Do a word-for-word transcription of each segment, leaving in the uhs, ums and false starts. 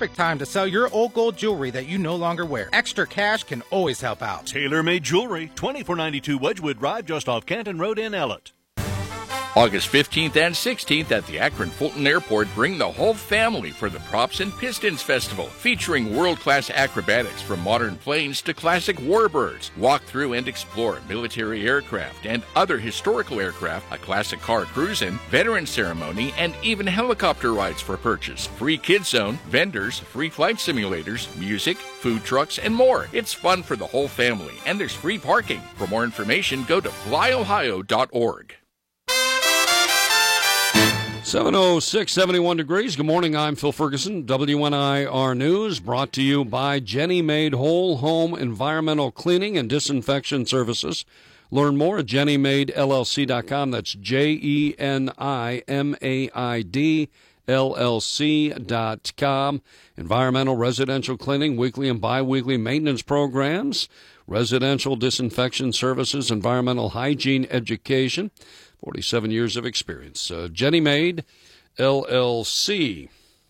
perfect time to sell your old gold jewelry that you no longer wear. Extra cash can always help out. Tailor-made jewelry, twenty-four ninety-two Wedgwood Drive, just off Canton Road in Ellet. August fifteenth and sixteenth at the Akron Fulton Airport, bring the whole family for the Props and Pistons Festival, featuring world-class acrobatics from modern planes to classic warbirds. Walk through and explore military aircraft and other historical aircraft, a classic car cruise-in, veteran ceremony, and even helicopter rides for purchase. Free kids zone, vendors, free flight simulators, music, food trucks, and more. It's fun for the whole family, and there's free parking. For more information, go to fly ohio dot org. seven oh six, seventy-one degrees. Good morning. I'm Phil Ferguson. W N I R News brought to you by Jenny Maid Whole Home Environmental Cleaning and Disinfection Services. Learn more at jenny maid l l c dot com. That's J E N I M A I D L L C dot com. Environmental residential cleaning, weekly and bi-weekly maintenance programs, residential disinfection services, environmental hygiene education. forty-seven years of experience. Uh, Jenny Maid, L L C.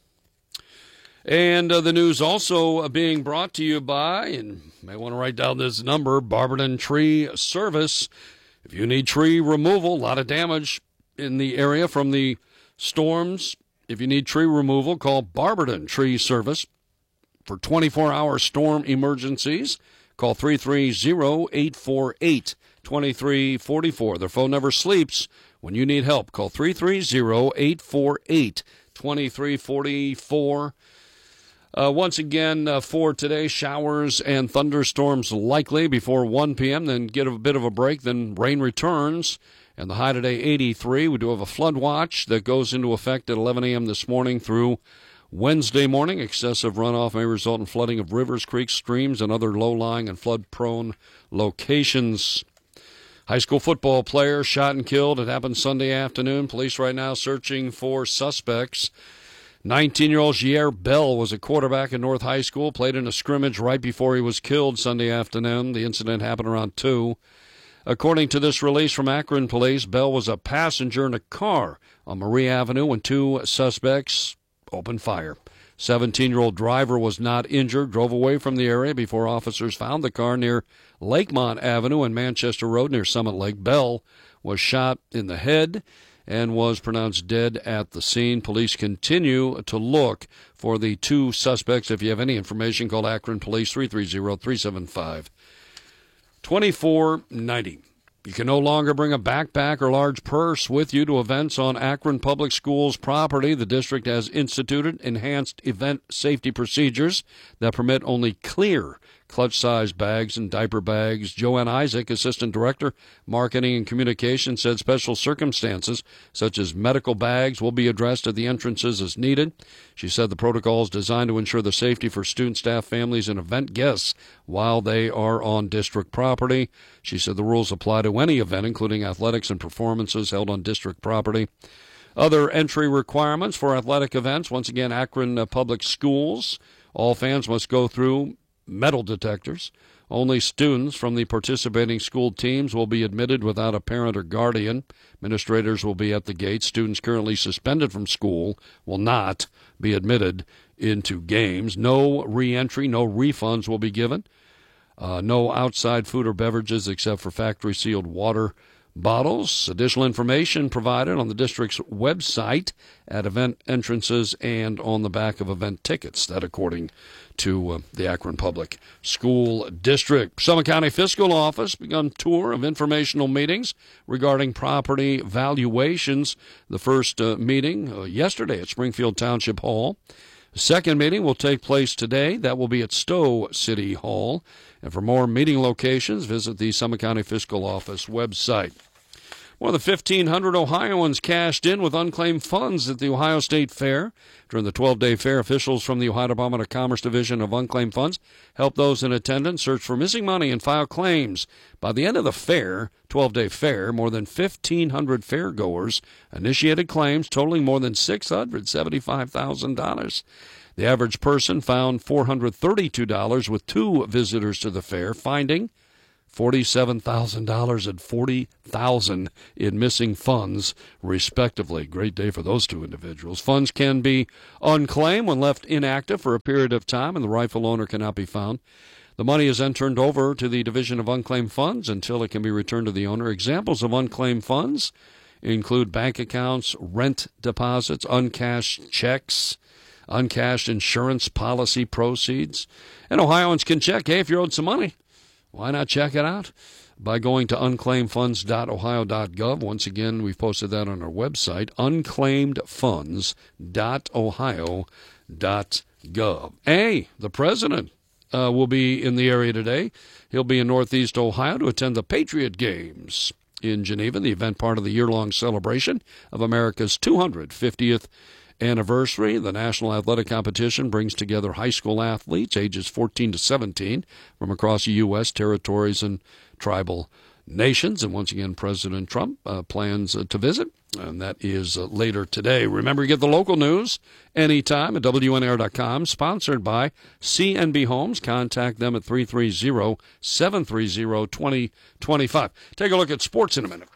And uh, the news also uh, being brought to you by, and you may want to write down this number, Barberton Tree Service. If you need tree removal, a lot of damage in the area from the storms. If you need tree removal, call Barberton Tree Service. For twenty-four hour storm emergencies, call three three zero, eight four eight, two three four four. Their phone never sleeps. When you need help, call three three zero, eight four eight, two three four four. Uh, once again, uh, for today, showers and thunderstorms likely before one p.m., then get a bit of a break, then rain returns. And the high today, eighty-three. We do have a flood watch that goes into effect at eleven a.m. this morning through Wednesday morning. Excessive runoff may result in flooding of rivers, creeks, streams, and other low-lying and flood-prone locations. High school football player shot and killed. It happened Sunday afternoon. Police right now searching for suspects. nineteen-year-old Jair Bell was a quarterback at North High School, played in a scrimmage right before he was killed Sunday afternoon. The incident happened around two. According to this release from Akron Police, Bell was a passenger in a car on Marie Avenue when two suspects opened fire. seventeen-year-old driver was not injured, drove away from the area before officers found the car near Lakemont Avenue and Manchester Road near Summit Lake. Bell was shot in the head and was pronounced dead at the scene. Police continue to look for the two suspects. If you have any information, call Akron Police, three three zero, three seven five, two four nine zero. You can no longer bring a backpack or large purse with you to events on Akron Public Schools property. The district has instituted enhanced event safety procedures that permit only clear clutch-sized bags and diaper bags. Joanne Isaac, Assistant Director, Marketing and Communications, said special circumstances, such as medical bags, will be addressed at the entrances as needed. She said the protocol is designed to ensure the safety for student, staff, families, and event guests while they are on district property. She said the rules apply to any event, including athletics and performances held on district property. Other entry requirements for athletic events, once again, Akron uh, Public Schools. All fans must go through metal detectors. Only students from the participating school teams will be admitted without a parent or guardian. Administrators will be at the gate. Students currently suspended from school will not be admitted into games. No re-entry, no refunds will be given. Uh, no outside food or beverages except for factory-sealed water bottles. Additional information provided on the district's website at event entrances and on the back of event tickets. That according to uh, the Akron Public School District. Summit County Fiscal Office begun tour of informational meetings regarding property valuations. The first uh, meeting uh, yesterday at Springfield Township Hall. The second meeting will take place today. That will be at Stowe City Hall. And for more meeting locations, visit the Summit County Fiscal Office website. More than fifteen hundred Ohioans cashed in with unclaimed funds at the Ohio State Fair. During the twelve-day fair, officials from the Ohio Department of Commerce Division of Unclaimed Funds helped those in attendance search for missing money and file claims. By the end of the fair, twelve-day fair, more than fifteen hundred fairgoers initiated claims totaling more than six hundred seventy-five thousand dollars. The average person found four hundred thirty-two dollars with two visitors to the fair, finding forty-seven thousand dollars and forty thousand dollars in missing funds, respectively. Great day for those two individuals. Funds can be unclaimed when left inactive for a period of time, and the rightful owner cannot be found. The money is then turned over to the Division of Unclaimed Funds until it can be returned to the owner. Examples of unclaimed funds include bank accounts, rent deposits, uncashed checks, uncashed insurance policy proceeds. And Ohioans can check, hey, if you're owed some money, why not check it out by going to unclaimed funds dot ohio dot gov. Once again, we've posted that on our website, unclaimed funds dot ohio dot gov. Hey, the president uh, will be in the area today. He'll be in Northeast Ohio to attend the Patriot Games in Geneva, the event part of the year-long celebration of America's two hundred fiftieth anniversary. The national athletic competition brings together high school athletes ages fourteen to seventeen from across the U S, territories, and tribal nations. And once again, President Trump uh, plans uh, to visit, and that is uh, later today. Remember, you get the local news anytime at W N R dot com, sponsored by C N B Homes. Contact them at three three zero, seven three zero, two zero two five. Take a look at sports in a minute.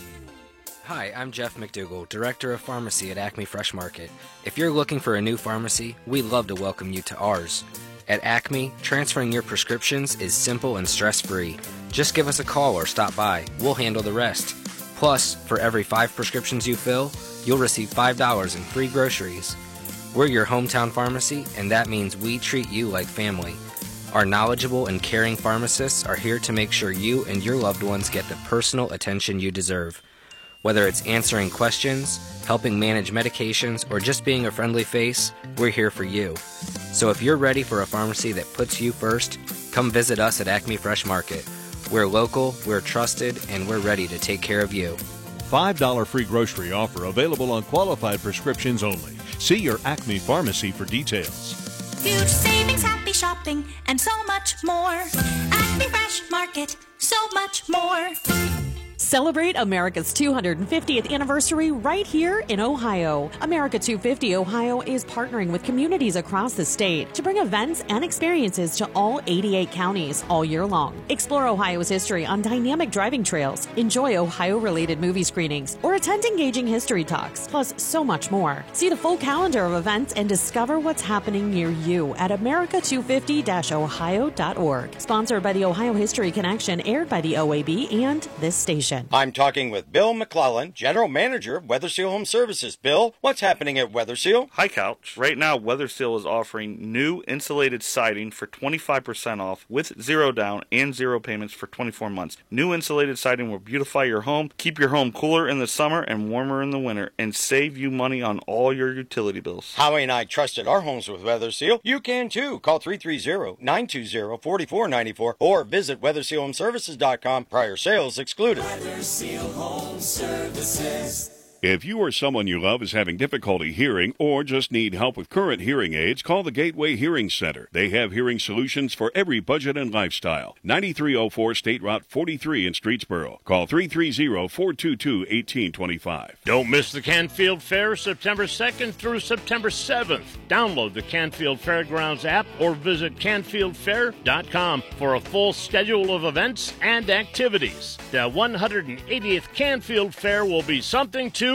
Hi, I'm Jeff McDougall, Director of Pharmacy at Acme Fresh Market. If you're looking for a new pharmacy, we'd love to welcome you to ours. At Acme, transferring your prescriptions is simple and stress-free. Just give us a call or stop by. We'll handle the rest. Plus, for every five prescriptions you fill, you'll receive five dollars in free groceries. We're your hometown pharmacy, and that means we treat you like family. Our knowledgeable and caring pharmacists are here to make sure you and your loved ones get the personal attention you deserve. Whether it's answering questions, helping manage medications, or just being a friendly face, we're here for you. So if you're ready for a pharmacy that puts you first, come visit us at Acme Fresh Market. We're local, we're trusted, and we're ready to take care of you. five dollars free grocery offer available on qualified prescriptions only. See your Acme pharmacy for details. Huge savings, happy shopping, and so much more. Acme Fresh Market, so much more. Celebrate America's two hundred fiftieth anniversary right here in Ohio. America two fifty Ohio is partnering with communities across the state to bring events and experiences to all eighty-eight counties all year long. Explore Ohio's history on dynamic driving trails, enjoy Ohio-related movie screenings, or attend engaging history talks, plus so much more. See the full calendar of events and discover what's happening near you at america two fifty dash ohio dot org. Sponsored by the Ohio History Connection, aired by the O A B and this station. I'm talking with Bill McClellan, General Manager of Weatherseal Home Services. Bill, what's happening at Weatherseal? Hi, Couch. Right now, Weatherseal is offering new insulated siding for twenty-five percent off with zero down and zero payments for twenty-four months. New insulated siding will beautify your home, keep your home cooler in the summer and warmer in the winter, and save you money on all your utility bills. Howie and I trusted our homes with Weatherseal. You can too. Call three three zero, nine two zero, four four nine four or visit weatherseal home services dot com. Prior sales excluded. Weatherseal Home Services. If you or someone you love is having difficulty hearing or just need help with current hearing aids, call the Gateway Hearing Center. They have hearing solutions for every budget and lifestyle. ninety-three oh four State Route forty-three in Streetsboro. Call three three zero, four two two, one eight two five. Don't miss the Canfield Fair September second through September seventh. Download the Canfield Fairgrounds app or visit canfield fair dot com for a full schedule of events and activities. The one hundred eightieth Canfield Fair will be something to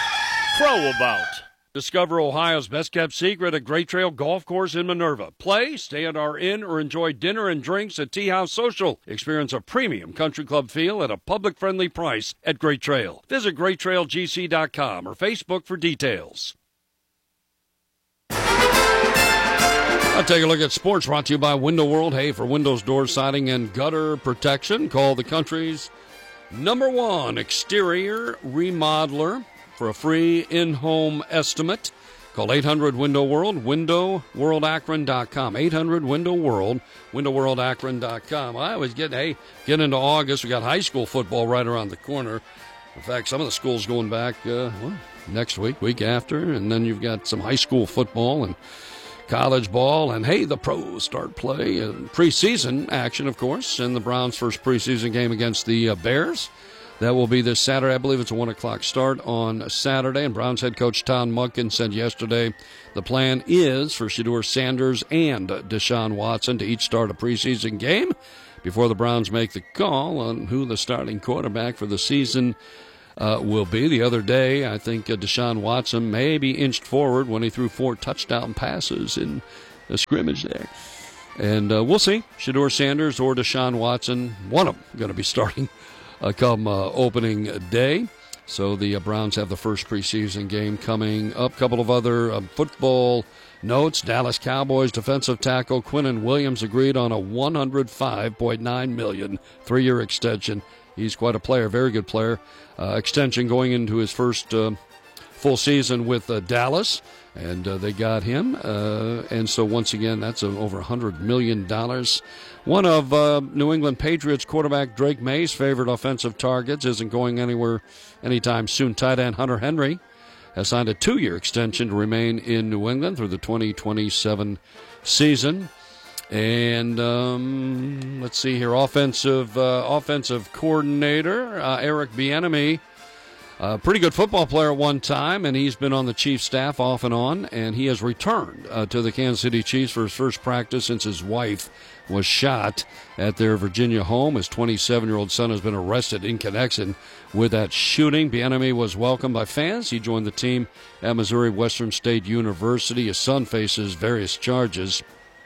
crow about. Discover Ohio's best-kept secret at Great Trail Golf Course in Minerva. Play, stay at our inn, or enjoy dinner and drinks at Tea House Social. Experience a premium country club feel at a public-friendly price at Great Trail. Visit great trail g c dot com or Facebook for details. I'll take a look at sports brought to you by Window World. Hey, for windows, doors, siding, and gutter protection, call the country's number one exterior remodeler for a free in-home estimate. Call eight hundred window world, window world akron dot com. eight hundred window world, window world akron dot com. I always get, hey, get into August. We got high school football right around the corner. In fact, some of the schools going back uh, well, next week, week after, and then you've got some high school football and college ball, and hey, the pros start play and preseason action, of course, and the Browns' first preseason game against the uh, Bears. That will be this Saturday. I believe it's a one o'clock start on Saturday, and Browns head coach Tom Monken said yesterday the plan is for Shedeur Sanders and Deshaun Watson to each start a preseason game. before the Browns make the call on who the starting quarterback for the season uh, will be. The other day, I think uh, Deshaun Watson maybe inched forward when he threw four touchdown passes in a scrimmage there. And uh, we'll see. Shedeur Sanders or Deshaun Watson, one of them going to be starting uh, come uh, opening day. So the uh, Browns have the first preseason game coming up. A couple of other uh, football notes. Dallas Cowboys defensive tackle Quinnen Williams agreed on a one hundred five point nine million dollars three-year extension. He's quite a player, very good player. Uh, extension going into his first uh, full season with uh, Dallas. And uh, they got him. Uh, and so, once again, that's uh, over one hundred million dollars. One of uh, New England Patriots quarterback Drake May's favorite offensive targets isn't going anywhere anytime soon. Tight end Hunter Henry has signed a two-year extension to remain in New England through the twenty twenty-seven season. And um, let's see here, offensive uh, offensive coordinator uh, Eric Bieniemy. A pretty good football player at one time, and he's been on the Chiefs staff off and on, and he has returned uh, to the Kansas City Chiefs for his first practice since his wife was shot at their Virginia home. His twenty-seven-year-old son has been arrested in connection with that shooting. Bieniemy was welcomed by fans. He joined the team at Missouri Western State University. His son faces various charges.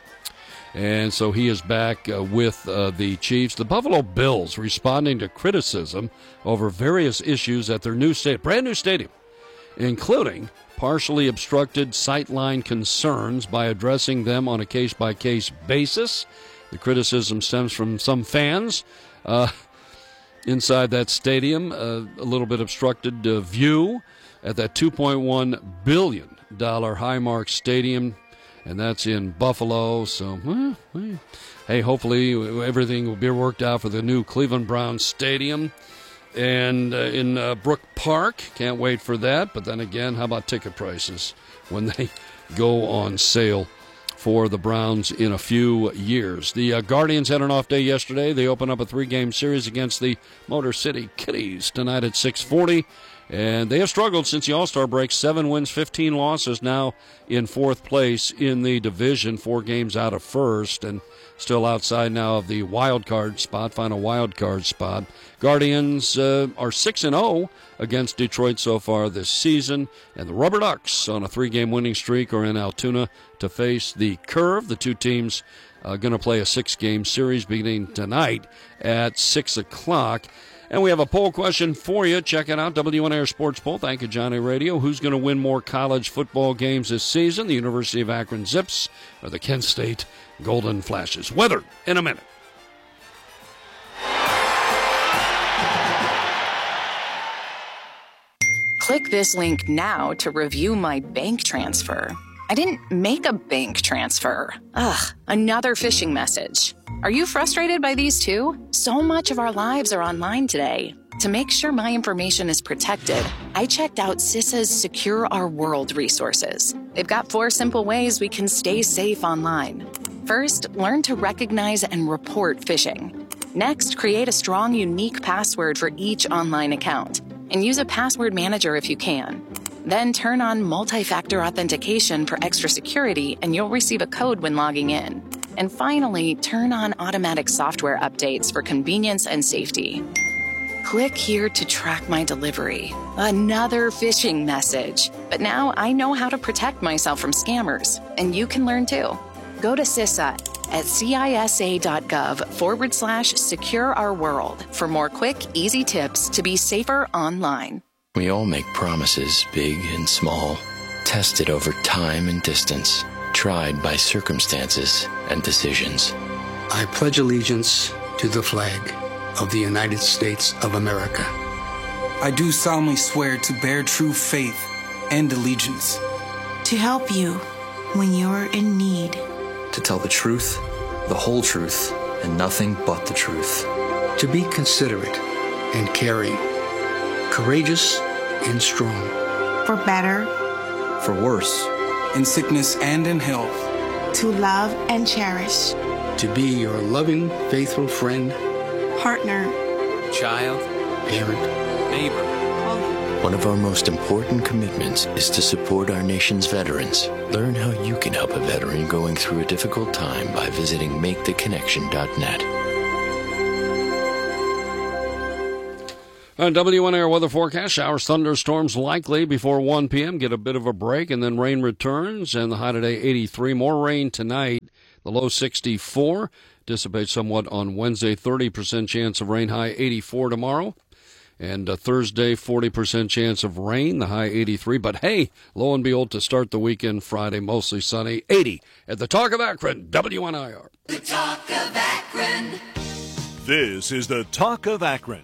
And so he is back uh, with uh, the Chiefs. The Buffalo Bills responding to criticism over various issues at their new state, brand new stadium, including partially obstructed sightline concerns by addressing them on a case-by-case basis. The criticism stems from some fans uh, inside that stadium, uh, a little bit obstructed uh, view at that two point one billion dollars Highmark Stadium. And that's in Buffalo. So, well, hey, hopefully everything will be worked out for the new Cleveland Browns Stadium and uh, in uh, Brook Park. Can't wait for that. But then again, how about ticket prices when they go on sale for the Browns in a few years? The uh, Guardians had an off day yesterday. They open up a three-game series against the Motor City Kitties tonight at six forty. And they have struggled since the All-Star break. Seven wins, fifteen losses, now in fourth place in the division, four games out of first, and still outside now of the wild card spot, final wild card spot. Guardians uh, are six and oh against Detroit so far this season, and the Rubber Ducks on a three-game winning streak are in Altoona to face the Curve. The two teams are going to play a six-game series beginning tonight at six o'clock. And we have a poll question for you. Check it out, W N A R Sports Poll. Thank you, Johnny Radio. Who's going to win more college football games this season? The University of Akron Zips or the Kent State Golden Flashes? Weather in a minute. Click this link now to review my bank transfer. I didn't make a bank transfer. Ugh, another phishing message. Are you frustrated by these too? So much of our lives are online today. To make sure my information is protected, I checked out CISA's Secure Our World resources. They've got four simple ways we can stay safe online. First, learn to recognize and report phishing. Next, create a strong, unique password for each online account, and use a password manager if you can. Then turn on multi-factor authentication for extra security, and you'll receive a code when logging in. And finally, turn on automatic software updates for convenience and safety. Click here to track my delivery. Another phishing message. But now I know how to protect myself from scammers, and you can learn too. Go to CISA at cisa.gov forward slash secure our world for more quick, easy tips to be safer online. We all make promises, big and small, tested over time and distance, tried by circumstances and decisions. I pledge allegiance to the flag of the United States of America. I do solemnly swear to bear true faith and allegiance. To help you when you're in need. To tell the truth, the whole truth, and nothing but the truth. To be considerate and caring. Courageous and strong. For better. For worse. In sickness and in health. To love and cherish. To be your loving, faithful friend. Partner. Child. Parent. Neighbor. One of our most important commitments is to support our nation's veterans. Learn how you can help a veteran going through a difficult time by visiting make the connection dot net. Uh, W N A R weather forecast, showers, thunderstorms likely before one p.m. Get a bit of a break, and then rain returns, and the high today eighty-three. More rain tonight, the low sixty-four. Dissipates somewhat on Wednesday, thirty percent chance of rain, high eighty-four tomorrow. And uh, Thursday, forty percent chance of rain, the high eighty-three. But hey, lo and behold, to start the weekend, Friday, mostly sunny, eighty at the Talk of Akron, W N I R. The Talk of Akron. This is the Talk of Akron,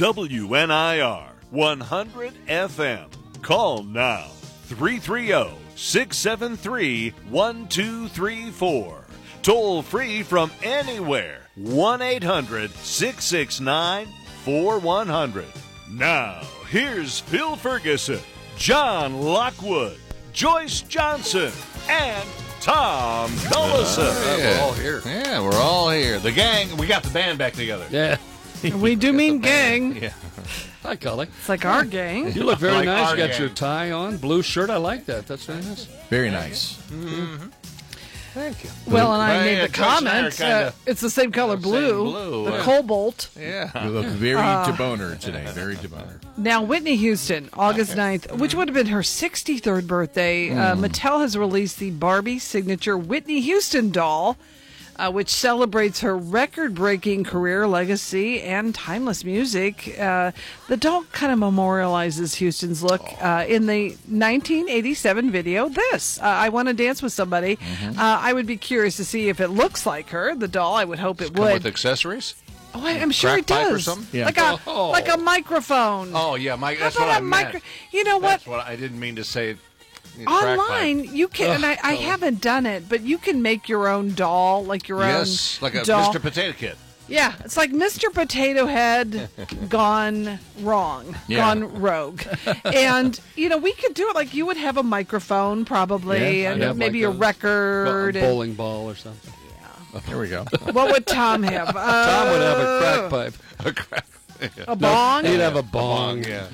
W N I R, one hundred F M. Call now, three three zero, six seven three, one two three four. Toll free from anywhere, one eight hundred, six six nine, four one zero zero. Now, here's Phil Ferguson, John Lockwood, Joyce Johnson, and Tom Collison. Uh, yeah. We're all here. Yeah, we're all here. The gang, we got the band back together. Yeah. We do mean gang. Yeah. Hi, Cully. It's like our gang. You look very Like nice. our You got gang. your tie on, blue shirt. I like that. That's very nice. Very nice. Mm-hmm. Thank you. Well, and I Right, made yeah, the Joyce and I are comment. kinda- Uh, it's the same color blue. blue, The yeah. cobalt. Yeah. You look very Uh, deboner today. Very deboner. Now, Whitney Houston, August ninth, which would have been her sixty-third birthday, uh, Mm. Mattel has released the Barbie signature Whitney Houston doll, uh, which celebrates her record-breaking career, legacy, and timeless music. Uh, the doll kind of memorializes Houston's look uh, in the nineteen eighty-seven video, This. Uh, I Want to Dance with Somebody. Mm-hmm. Uh, I would be curious to see if it looks like her, the doll. I would hope it Come would. with accessories? Oh, I, I'm sure Crack it pipe or does. something? Yeah. Like a Oh. like a microphone. Oh, yeah. My, How that's about what I a meant. micro- You know what? That's what I didn't mean to say. Crack pipe. Online, you can, and I, I haven't done it, but you can make your own doll, like your Yes, own like a doll. Mister Potato Kid. Yeah, it's like Mister Potato Head gone wrong, Yeah. gone rogue. And, you know, we could do it like you would have a microphone probably, Yeah, I'd and have maybe like a a record. A and- bowling ball or something. Here we go. what would Tom have? Uh, Tom would have a crack pipe. A crack. A bong? He'd have a bong. Yeah.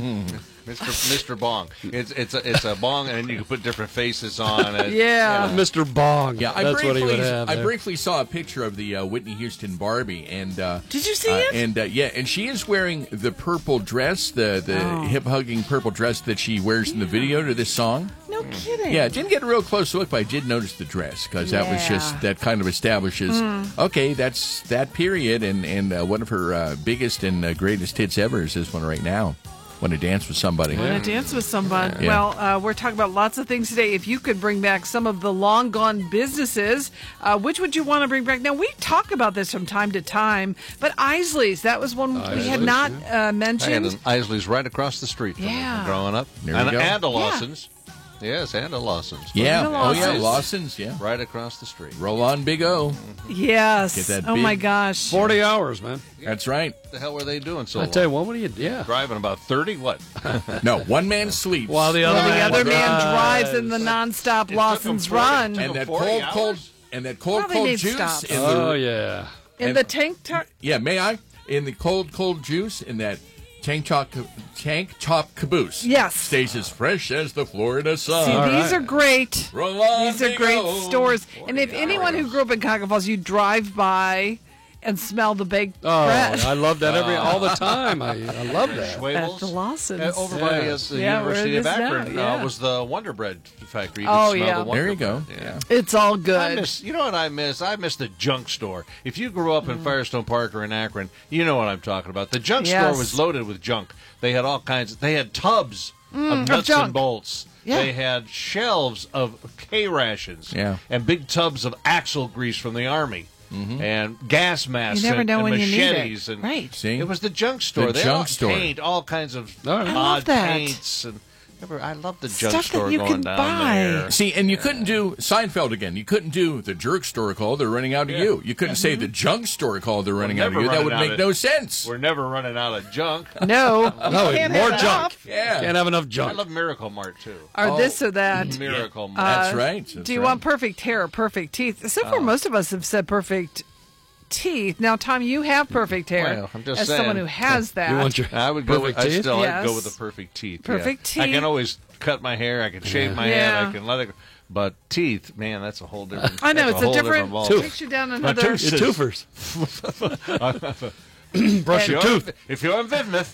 Mister Mister Bong. It's it's a it's a bong, and then you can put different faces on it. Yeah. Mister Bong. Yeah, I That's what he briefly, would have I there. briefly saw a picture of the uh, Whitney Houston Barbie, and uh, Did you see uh, it? And uh, yeah, and she is wearing the purple dress, the the Oh. hip hugging purple dress that she wears in the video to this song. No kidding. Yeah, didn't get a real close look, but I did notice the dress because that was Yeah. just that kind of establishes. Mm. Okay, that's that period, and and uh, one of her uh, biggest and uh, greatest hits ever is this one right now. Want to Dance with Somebody. Want to dance with somebody. Yeah. Well, uh, we're talking about lots of things today. If you could bring back some of the long gone businesses, uh, which would you want to bring back? Now, we talk about this from time to time, but Isley's, that was one we had Isley's, not uh, I had mentioned. an Isley's right across the street from Yeah. me growing up. There and, you go. and a Yeah. Lawson's. Yes, and a Lawson's. Yeah. And a Oh yeah, Lawson's. Lawson's. Yeah. Right across the street. Roll on, Big O. Yes. Get that Oh, big- my gosh. forty hours, man. That's right. What the hell were they doing so I long? tell you, what would you? Yeah. Driving about thirty? What? No, one man sleeps. While the other Well, the man other man drives. drives in the nonstop It Lawson's took 'em forty run. and that forty cold, hours? cold, and that cold, Probably cold needs juice. stops. In Oh the, yeah. In and- the tank top. yeah, may I? In the cold, cold juice in that tank top, tank top caboose. Yes. Stays as fresh as the Florida sun. See, All these right. are great. Roll on, These are Big great O. stores. And if anyone who grew up in Cuyahoga Falls, you drive by and smell the baked Oh, bread. I love that every all the time. I, I love that. Schwabel's? At the Lawson's. Uh, over by Yeah. uh, the Yeah, where University it of is now, Akron yeah. uh, was the Wonder Bread factory. You Oh, could smell yeah. the Wonder There you go. Bread. Yeah. It's all I good. miss, you know what I miss? I miss the junk store. If you grew up in Firestone Park or in Akron, you know what I'm talking about. The junk Yes. store was loaded with junk. They had all kinds. They had tubs Mm, of of nuts junk. and bolts. Yeah. They had shelves of K rations. Yeah. And big tubs of axle grease from the army. And gas masks You never and, know and when you need it. machetes. And Right. See? It was the junk store. The they junk all store. paint all kinds of All right. I odd love that. paints. And I love the junk Stuff that store you going can down buy. there. See, and you couldn't do Seinfeld again. You couldn't do the jerk store call. They're running out of Yeah. you. You couldn't say the junk store call. They're running out of never you. That running would out make of- no sense. We're never running out of junk. No. No, you can't more have junk. enough. Yeah. Can't have enough I junk. love Miracle Mart too. Or Oh. this or that. Miracle Mart. Uh, That's right. That's Do you right. want perfect hair or perfect teeth? So far, most of us have said perfect teeth. Now, Tom, you have perfect hair. Well, I'm just as saying. someone who has that. You want your I would go. perfect With, I teeth? still I'd Yes. go with the perfect teeth. Perfect yeah. I teeth. can always cut my hair. I can shave my Yeah. head. I can let it. But teeth, man, that's a whole different. I know, that's it's a whole different. ball. Takes you down My another. tooth Your says- twofers. Brush your if you're- tooth. If you're in Vidmouth,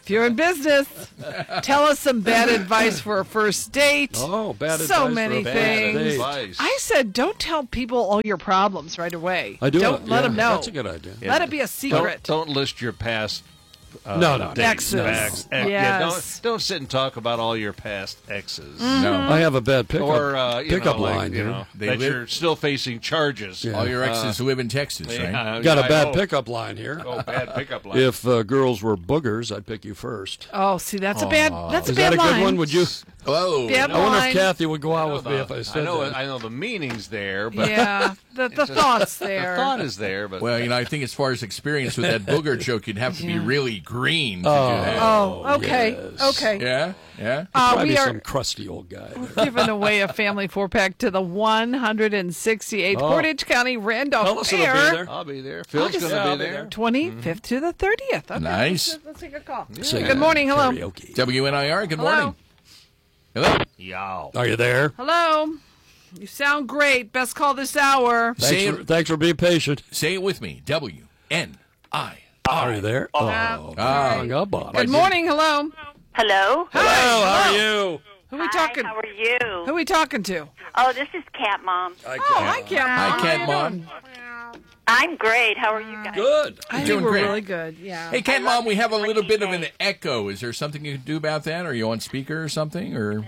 If you're in business, tell us some bad advice for a first date. Oh, bad advice. So for many a bad things. date. Advice. I said, don't tell people all your problems right away. I do. Don't it. let Yeah, them know. That's a good idea. Let it be a secret. Don't, don't list your past. Uh, No, no. dates, Exes. ex- ex- Yeah, Yes. don't, don't sit and talk about all your past exes. No. I have a bad pickup, Or uh, you pickup know, like, line. you you know, know. They that live- you're still facing charges. Yeah. All your exes Uh, live in Texas, right? Yeah, Got a I bad hope. pickup line here. Oh, bad pickup line. If uh, girls were boogers, I'd pick you first. Oh, see, that's a bad. That's a Is bad that a line. good one? Would you? Whoa. Bad I wonder line. if Kathy would go out with me the- if I I said know, that. I know the meaning's there, but Yeah, the, the It's just- thoughts the there. thought is there. But Well, you know, I think as far as experience with that booger joke, you'd have to be Yeah. really green to Oh. do that. Oh, okay, yes. okay. Yeah, yeah. Uh, Probably we are some crusty old guy. giving away a family four pack to the one hundred sixty-eighth Oh. Portage County Randolph Tell us it'll be Fair. there. I'll be there. Phil's August- going Yeah, to I'll be be there. there. twenty-fifth to the thirtieth. Okay, Nice. Let's, let's take a call. Sing Good morning. Hello. karaoke. W N I R, good Hello. morning. Hello. Yow. Are you there? Hello. You sound great. Best call this hour. Say Thanks for, it, thanks for being patient. say it with me. W N I. Are you there? Oh, Ah. hung up on Good it. morning. Hello. Hello. Hello, how are you? Who we Hi, talking? how are you? Who we talking to? Oh, this is Cat Mom. Hi, Oh, hi, Kat. Cat. Hi, Mom. Cat How you Mom. doing? I'm great. How are you guys? Good. I think Doing we're great. really good. Yeah. Hey, Cat I Mom, love we have a what little you bit of say. an echo. Is there something you can do about that? Are you on speaker or something? Or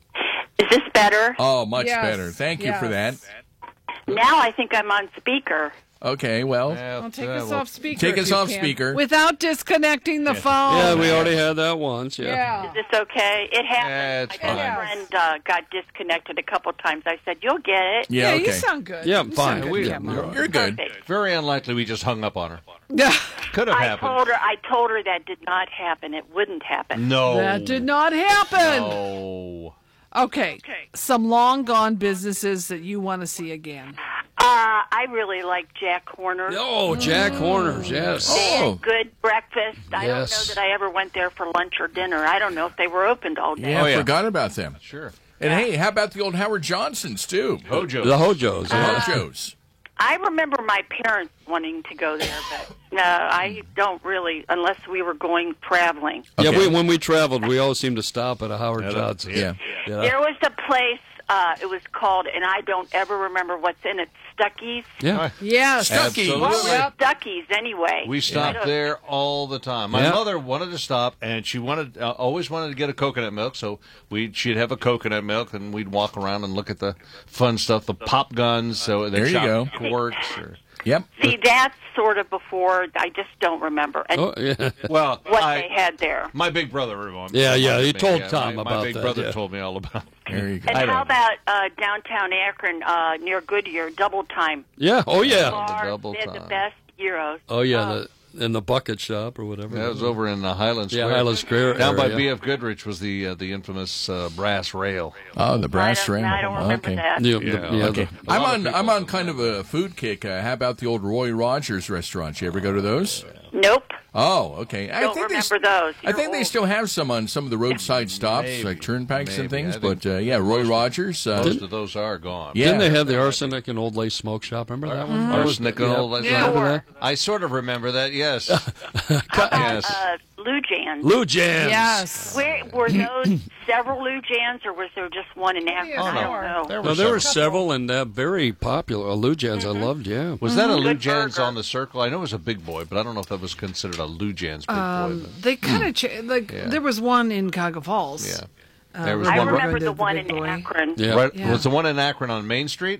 Is this better? oh, much Yes, better. Thank you for that. yes. Now I think I'm on speaker. Okay, well, Yeah, Well, take uh, us well, off speaker. take if us you off can. speaker. without disconnecting the phone. Yeah, we already had that once. Yeah. Yeah. Is this okay? It happened. Yeah, it's I got fine. a friend uh, got disconnected a couple times. I said, "You'll get it." Yeah, Yeah, okay. you sound good. Yeah, You fine. sound good, We- Cat Mom. You're, you're good. Perfect. Very unlikely we just hung up on her. Yeah. Could have I happened. told her. I told her that did not happen. It wouldn't happen. No. That did not happen. No. Okay. Some long gone businesses that you want to see again. Uh, I really like Jack Horner. Oh, Jack Horner's, yes. They had Oh. good breakfast. I don't know Yes. that I ever went there for lunch or dinner. I don't know if they were opened all day. Yeah, Oh, yeah. forgot about them. Sure. And hey, how about the old Howard Johnsons, too? Hojo. The Hojos. The yeah. Hojos. I remember my parents wanting to go there, but uh, I don't really, unless we were going traveling. Yeah, Okay. we, when we traveled, we always seemed to stop at a Howard Yeah, Johnson's. Yeah. Yeah. There was a place, uh, it was called, and I don't ever remember what's in it, Stuckey's. Yeah. Yes. Stuckey. Absolutely. Yep. Stuckey's, anyway. We I stopped don't- there all the time. My Yeah. mother wanted to stop, and she wanted uh, always wanted to get a coconut milk. So we she'd have a coconut milk, and we'd walk around and look at the fun stuff, the pop guns. So they There you shot go. quarts. Or, Yep. See, that's sort of before, I just don't remember. And Oh, yeah. well, what I, they had there. my big brother remembered. Yeah, yeah, he me. told Yeah, Tom my, about My big that, brother yeah. told me all about it. There you go. And I how don't about uh, downtown Akron uh, near Goodyear, Double Time? Yeah. Oh, yeah. Bar, Double they had the Time. best gyros. Oh, yeah. Uh, The, in the bucket shop or whatever. That was over in uh, Highland Yeah, Square. Highland Square Down by area. B F Goodrich was the uh, the infamous uh, brass rail. Oh, the brass I don't, ring. I don't remember Okay. that. Yeah, the- Yeah, yeah, Okay. the- I'm lot of on. people I'm on don't kind of a food kick. Uh, how about the old Roy Rogers restaurants? You ever go to those? Nope. Oh, okay. I Don't think they, remember those. I You're think they old. still have some on some of the roadside stops, Maybe. like turnpikes and Maybe. things. I think But uh, yeah, Roy Rogers. Uh, Most of those are gone. yeah. Didn't they have the arsenic and Old Lace Smoke Shop? Remember that one? Arsenic and all that. Yeah. Remember that? I sort of remember that. Yes. How about yes. uh, Lou Jan's? Lou Jans. Yes. Where, were those several Lou Jan's, or was there just one in Akron? Oh, I no. don't know. There No, were there were several. several and uh, very popular. Uh, Lou Jans I loved, yeah. Was that a Lou Good Jan's burger. on the Circle? I know it was a big boy, but I don't know if that was considered a Lou Jan's big boy. Um, But, they kind of cha- like Yeah. there was one in Cuyahoga Falls. yeah. Uh, There was I one Robert remember Good, the one big in boy. Akron. Yeah. Right, Yeah. Was the one in Akron on Main Street?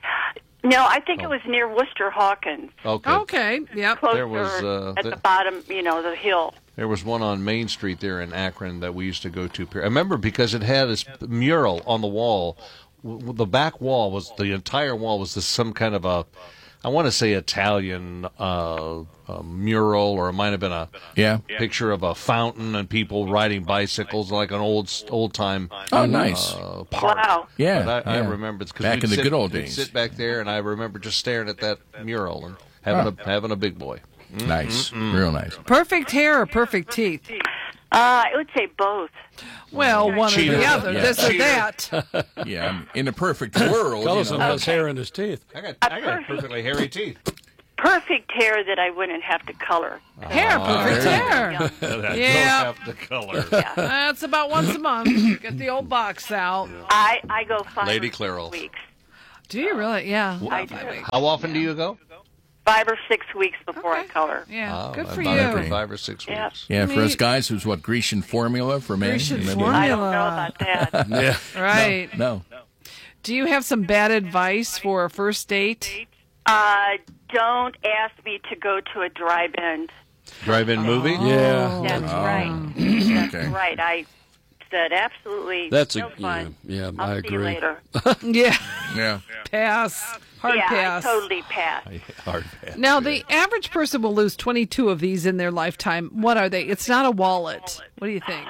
No, I think it was near Worcester Hawkins. Okay. Okay. Yep. Closer There was, uh, at the- the bottom, you know, the hill. There was one on Main Street there in Akron that we used to go to. I remember because it had this mural on the wall. W- w- The back wall was the entire wall was this some kind of a, I want to say Italian uh, uh, mural, or it might have been a Yeah. picture of a fountain and people riding bicycles, like an old old time. Oh, nice. Uh, park. Wow. Yeah, But I, I yeah. remember it's 'cause Back we'd in the sit- good old we'd days. Sit back there, and I remember just staring at that mural and having a having a big boy. Nice. Real nice. Perfect hair or perfect teeth? Uh, I would say both. Well, one or Cheater. the other. Yeah. This or Cheater. that. Yeah. In a perfect world, you Carlson know. has hair in his teeth. I got I got perfectly hairy teeth. perfect hair that I wouldn't have to color. Hair, perfect hair. That Yeah. don't have to color. That's about once a month. Get the old box out. I, I go five Lady or six Clairol. weeks. Do you really? Yeah. I do. How often do you go? Five or six weeks before I color. Yeah, Oh, good for about you. every five or six Yeah. weeks. Yeah, for Me- us guys, it was what, Grecian formula for men? Grecian Remember? formula. I don't know about that. Yeah. Right. No. Do you have some bad advice for a first date? Uh, don't ask me to go to a drive-in. Drive-in movie? Yeah. That's Oh. right. That's Okay. right. I said absolutely That's no a fun. yeah. yeah I'll I see agree. you later. Yeah. Yeah. Pass. Hard yeah, pass. I totally pass. Hard pass. Now, the average person will lose twenty-two of these in their lifetime. What are they? It's not a wallet. What do you think?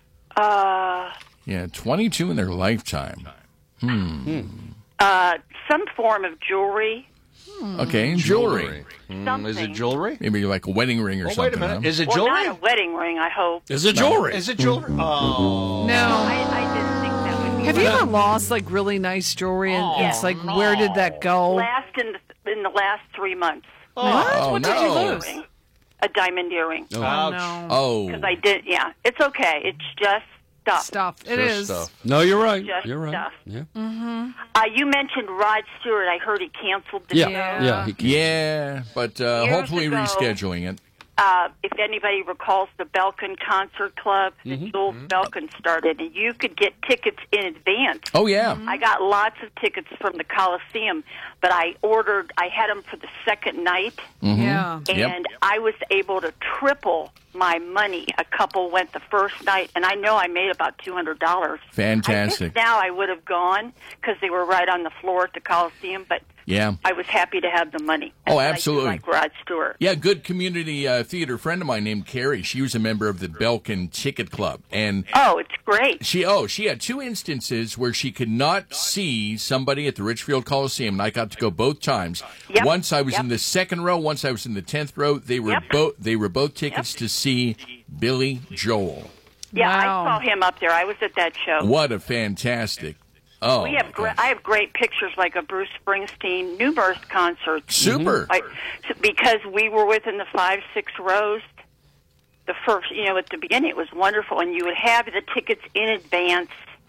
Uh, Yeah, twenty-two in their lifetime. Hmm. uh, some form of jewelry. Okay, jewelry. Mm, is it jewelry? Maybe like a wedding ring or Oh, something. wait a minute. huh? Is it Well, jewelry? not a wedding ring, I hope. Is it jewelry? Is it jewelry? Oh. No. I, I didn't think that would be Have you right. ever lost like really nice jewelry and Oh, it's like, where did that go? Last in the, in the last three months. What? Oh, what did you no. lose? A diamond earring. Oh. Ouch. No. Oh. Because I did, yeah. It's okay. It's just stuff. Stuff. It Just is. stuff. No, you're right. Just You're right. stuff. Yeah. Uh, you mentioned Rod Stewart. I heard he canceled the Yeah. show. Yeah. he can- Yeah, but uh, Years hopefully ago- rescheduling it. Uh, if anybody recalls the Belkin Concert Club, the Mm-hmm. Jules Belkin started, and you could get tickets in advance. Oh, yeah. I got lots of tickets from the Coliseum, but I ordered, I had them for the second night, Yeah. and Yep. I was able to triple my money. A couple went the first night, and I know I made about two hundred dollars. Fantastic. I guess now I would have gone because they were right on the floor at the Coliseum, but Yeah. I was happy to have the money. Oh, And I do absolutely. like Rod Stewart. Yeah, good community uh, theater friend of mine named Carrie. She was a member of the Belkin Ticket Club, and Oh, it's great. she oh she had two instances where she could not see somebody at the Richfield Coliseum, and I got to go both times. Yep. Once I was Yep. in the second row, once I was in the tenth row. They were Yep. both they were both tickets to see Billy Joel. Yeah, Wow. I saw him up there. I was at that show. What a fantastic! Oh, We have my gra- gosh. I have great pictures like of Bruce Springsteen, numerous concerts. Super. Like, so- because we were within the five, six rows. The first, you know, at the beginning, it was wonderful, and you would have the tickets in advance.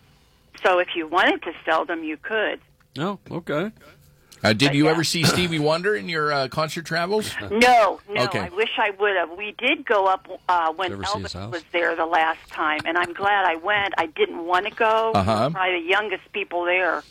So if you wanted to sell them, you could. Oh, okay. Uh, did But you yeah. ever see Stevie Wonder in your uh, concert travels? No, no. Okay. I wish I would have. We did go up uh, when Did you ever see his Elvis house? was there the last time, and I'm glad I went. I didn't want to go. Uh-huh. Probably the youngest people there.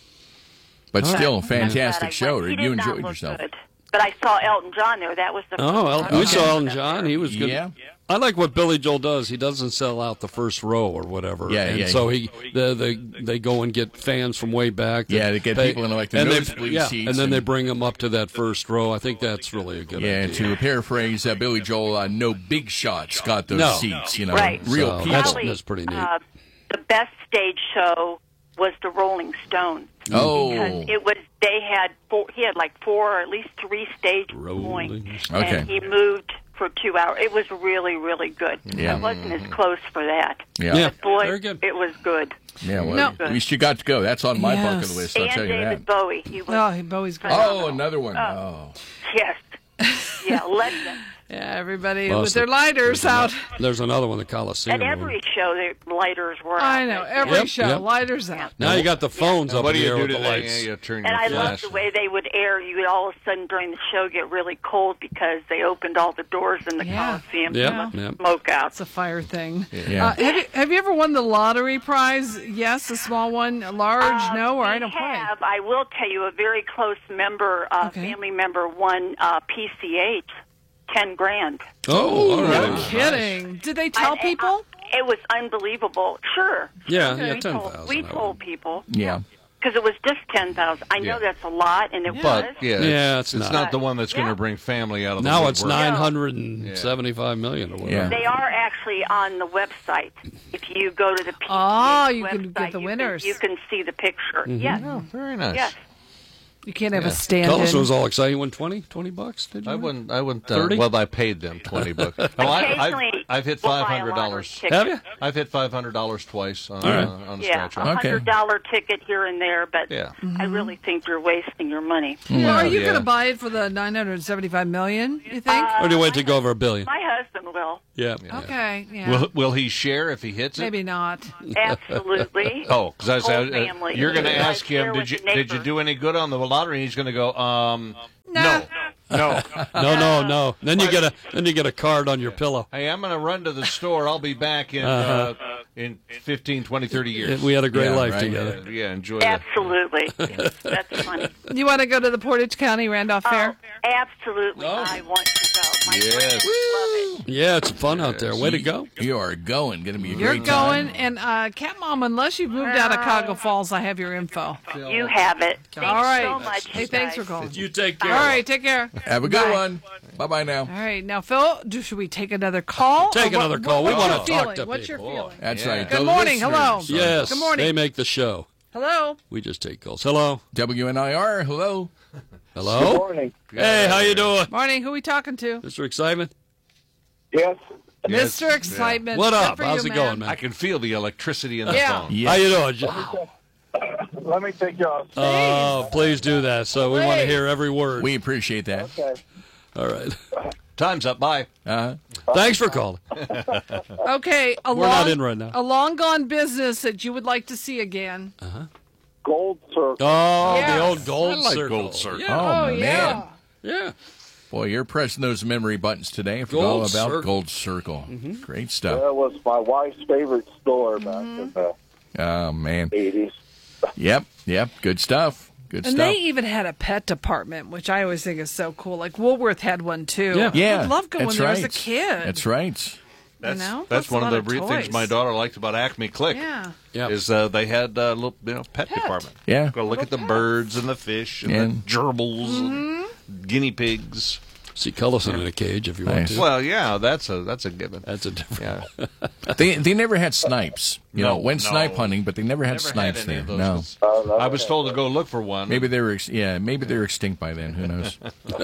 But still, I'm glad I fantastic show. went. He You did not enjoyed look yourself. good. But I saw Elton John there. That was the Oh, first El- time we I saw was Elton up John. there. He was good. Yeah. I like what Billy Joel does. He doesn't sell out the first row or whatever. Yeah, and yeah. So he, the, they, they go and get fans from way back. that Yeah, they get people in, like, the and they- nosebleed yeah, seats and then and- they bring them up to that first row. I think that's really a good Yeah, idea. to paraphrase uh, Billy Joel, uh, no big shots got those No. seats. You know, Right. real So people. that's, Probably, that's pretty neat. Uh, the best stage show was the Rolling Stones. Oh. Because it was, they had four, he had like four or at least three stage Rolling going. Stones. Okay. And he moved for two hours. It was really, really good. Yeah. I wasn't as close for that. Yeah. Yeah. But boy, Very good. it was good. Yeah, well, No. at least you got to go. That's on my Yes. bucket list, I'll and tell you David that. Bowie. He was, Oh, Bowie's great. Oh, another one. Oh. yes. Yeah, legend. Yeah, everybody Plus with their the- lighters there's out. ano- There's another one, the Coliseum. At every show, the lighters were out. I know. Every Yep, show, yep. lighters out. Now you got the phones up What in do the you air do with to the that? lights. Yeah, you turn And your I flash. loved the way they would air. You would all of a sudden during the show get really cold because they opened all the doors in the Yeah. Coliseum. Yeah, to yeah. Smoke out. It's a fire thing. Yeah. Uh, have, you, have you ever won the lottery prize? Yes, a small one, a large, Uh, no, or we I don't play. have, I will tell you, a very close member, uh, Okay. family member, won uh, P C H, ten grand. Oh, all right. No kidding. Did they tell I- people? I- it was unbelievable. Sure. Yeah, Okay, yeah, we ten told- thousand. We told people Yeah. because it was just ten thousand. I know Yeah. that's a lot, and it But was. yeah, Yeah, it's, it's it's not. not the one that's going Yeah. to bring family out of the Now it's woodwork. nine hundred and seventy-five million or whatever. Yeah. They are actually on the website. If you go to the P C H Oh, you website, can get the you winners. You can see the picture. Mm-hmm. Yes. Oh, very nice. Yes. You can't have Yeah. a stand-in. Cullis was all excited. You won twenty, twenty bucks, did you? I wouldn't. I wouldn't. Uh, thirty? well, I paid them twenty bucks. No, I, I've, Occasionally, I've hit we'll buy a five hundred dollars. lottery ticket. Have you? I've hit five hundred dollars twice on, All right. uh, on a Yeah, scratch. a hundred dollar ticket here and there, but Yeah. I really think you're wasting your money. Well, are you Yeah. going to buy it for the nine hundred seventy-five million? You think? Or do you wait to go over a billion? My husband will. Yeah. Okay. Yeah. Will Will he share if he hits it? Maybe not. Absolutely. Oh, because I was, Whole uh, family. you're going to Right ask him, there did with you the did you neighbor. do any good on the lottery? And he's going to go, um, Nah. no, no. No, no, no. Then you get a then you get a card on your pillow. Hey, I'm going to run to the store. I'll be back in Uh-huh. uh, in fifteen, twenty, thirty years. We had a great Yeah, life right. together. Yeah, yeah, enjoy that. Absolutely. That's funny. You want to go to the Portage County Randolph Fair? Oh, absolutely. I want to go. My Yes. friends love it. Yeah, it's fun out there. Way to go. You are going. Going to be a You're great time. going, and uh, Cat Mom, unless you've moved out of Coggle Falls, I have your info. You have it. Thanks All right. so much. Hey, you thanks guys. for calling. You take All care. right, take care. Have a good Bye. one. Bye-bye now. All right, now, Phil, do, should we take another call? Take Or what- another call. We what's wanna your talk feeling? to What's your people. feeling? That's Yeah. right. Good The morning. Hello. listeners. Yes. Good morning. They make the show. Hello. We just take calls. Hello. W N I R, hello. Hello. Good morning. Hey, how you doing, Morning. Who are we talking to? Mister Excitement? Yes. Yes. Mister Excitement. What Good up? for How's you, it going, man? I can feel the electricity in the Yeah. phone. Yes. How you doing? J- Let me take you off. Oh, please do that. So we want to hear every word. We appreciate that. Okay. All right. Time's up. Bye. Uh-huh. Thanks for calling. Okay, a We're long, not in right now. A long gone business that you would like to see again. Gold Circle. Oh, Yes. the old gold I like circle. Gold Circle. Yeah. Oh, man. yeah. Yeah. Boy, you're pressing those memory buttons today. I forgot Gold all about Circle. Gold Circle. Great stuff. That was my wife's favorite store back in the Oh, man. eighties. Yep, yep. Good stuff. Good And stuff. they even had a pet department, which I always think is so cool. Like Woolworth had one too. Yeah. yeah. I loved going that's there right. as a kid. That's right. That's, know? that's That's one a of lot the of re- things toys. my daughter liked about Acme Click. Yeah. Yeah. Is uh, they had a little you know pet, department. Yeah. Go look at the birds and the fish and Yeah. the gerbils Mm-hmm. and guinea pigs. See Cullison in a cage if you want Nice. to. Well, yeah, that's a that's a given. That's a different. Yeah. They they never had snipes. You No, know, went no. snipe hunting, but they never had Never had snipes any there. of those. No. Oh, no. I was told to go look for one. Maybe they were ex- yeah, maybe they were extinct by then. Who knows?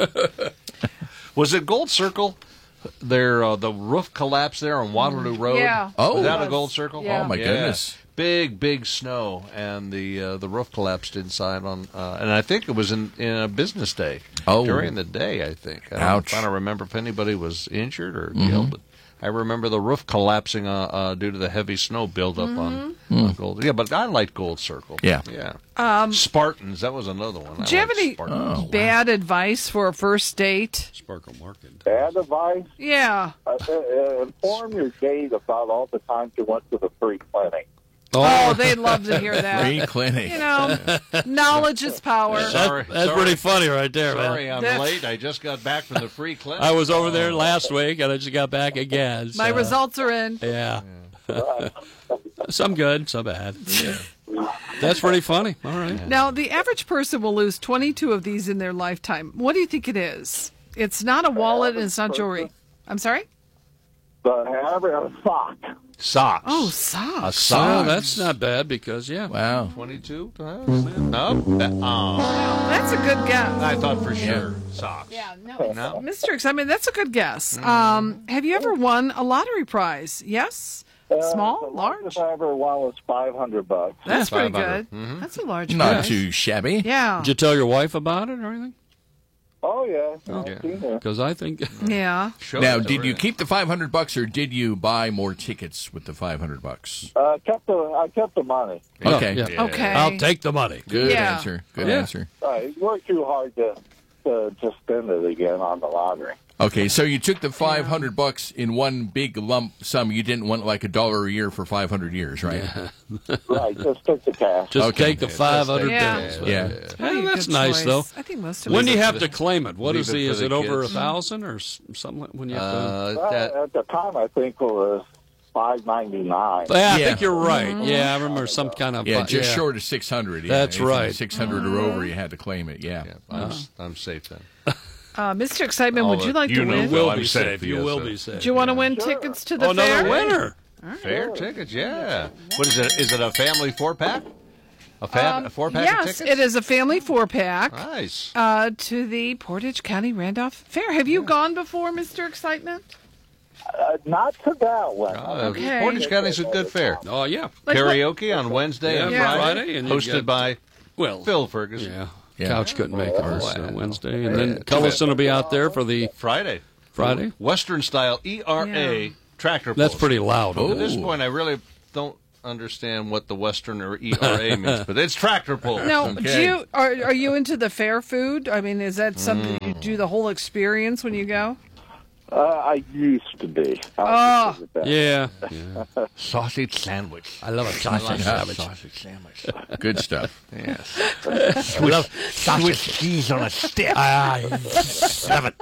Was it Gold Circle? There, uh, the roof collapsed there on Waterloo Road. Yeah. Oh. was that It a was. Gold Circle? Yeah. Oh my goodness. Big, big snow, and the uh, the roof collapsed inside on, uh, and I think it was in, in a business day. Oh. during the day, I think. I don't, Ouch. I don't remember if anybody was injured or Mhm. killed, but I remember the roof collapsing uh, uh, due to the heavy snow buildup on, Mhm. on Gold. Yeah, but I liked Gold Circle. Yeah. yeah. Um, Spartans, that was another one. I do you have liked any Spartans. bad advice for a first date? Sparkle Market. Bad advice. Yeah. Uh, uh, inform your date about all the times you went to the free clinic. Oh, they'd love to hear that. Free clinic. You know, knowledge is power. Sorry, That's sorry. pretty funny right there, Sorry, man. I'm That- late. I just got back from the free clinic. I was over there last week and I just got back again. My so- results are in. Yeah. Some good, some bad. That's pretty funny. All right. Now, the average person will lose twenty-two of these in their lifetime. What do you think it is? It's not a wallet and it's not jewelry. I'm sorry? The average sock. Socks. Oh, socks. A sock. Oh, that's not bad because, yeah. Wow. twenty-two? No. That, oh. That's a good guess. I thought for sure socks. Yeah, no. No. Mister X, I mean, that's a good guess. Mm. Um, have you ever won a lottery prize? Yes? Small? Uh, the large? largest I ever won was five hundred bucks. That's pretty good. five hundred. That's a large Not prize. too shabby. Yeah. Did you tell your wife about it or anything? Oh yeah, Okay. I've seen her. Because I think. Yeah. Show Now, it to did her. you keep the five hundred bucks, or did you buy more tickets with the five hundred bucks? Uh, kept the I kept the money. Okay. Yeah. Yeah. Okay. I'll take the money. Good Yeah. answer. Good Yeah. answer. Uh, it worked too hard to to to spend it again on the lottery. Okay, so you took the five hundred bucks in one big lump sum. You didn't want like a dollar a year for five hundred years, right? Right, just took the cash. Just Okay. take the five hundred Yeah. bills. Yeah. Hey, that's good nice, choice. though. I think most of When do us- you have to claim it? What Leave is it the? for Is the it over a kids. thousand or s- something? like- When you have to? Uh, Well, that, at the time, I think it was five ninety nine. yeah, I yeah. think you're right. Yeah, I remember some kind of. Yeah, just short of six hundred. Yeah. That's right. Six hundred or over, you had to claim it. Yeah. yeah, I'm, I'm safe then. Uh, Mister Excitement, would All you the- like you to know win? Well, will I'm be safe, safe. You yes, will sir. be safe. Do you want to win Sure. tickets to the Oh, another fair? winner. Fair tickets, yeah. What is it? Is it a family four pack? A, fa- Um, a four-pack yes, of tickets? it is a family four-pack. Nice. Uh, to the Portage County Randolph Fair. Have you gone before, Mister Excitement? Uh, not to that one. Uh, Okay. Portage County's a good fair. Oh, yeah. Like Karaoke on Wednesday Yeah, and yeah. Friday, Friday, and you hosted get- by Well, Phil Ferguson. Yeah. Yeah. Couch couldn't make it Oh, this uh, wow. Wednesday. And then Cullison will be out there for the Friday. Friday. Western style E R A Yeah. tractor That's pulls. pretty loud. At this point, I really don't understand what the Western or E R A means, but it's tractor pulls. Now, okay? do you are are you into the fair food? I mean, is that something you do the whole experience when you go? Uh, I used to be. Oh, yeah. yeah. Sausage sandwich. I love a sausage sandwich. Sausage sandwich. Good stuff. Yes. I love Swiss cheese on a stick. Ah, love it.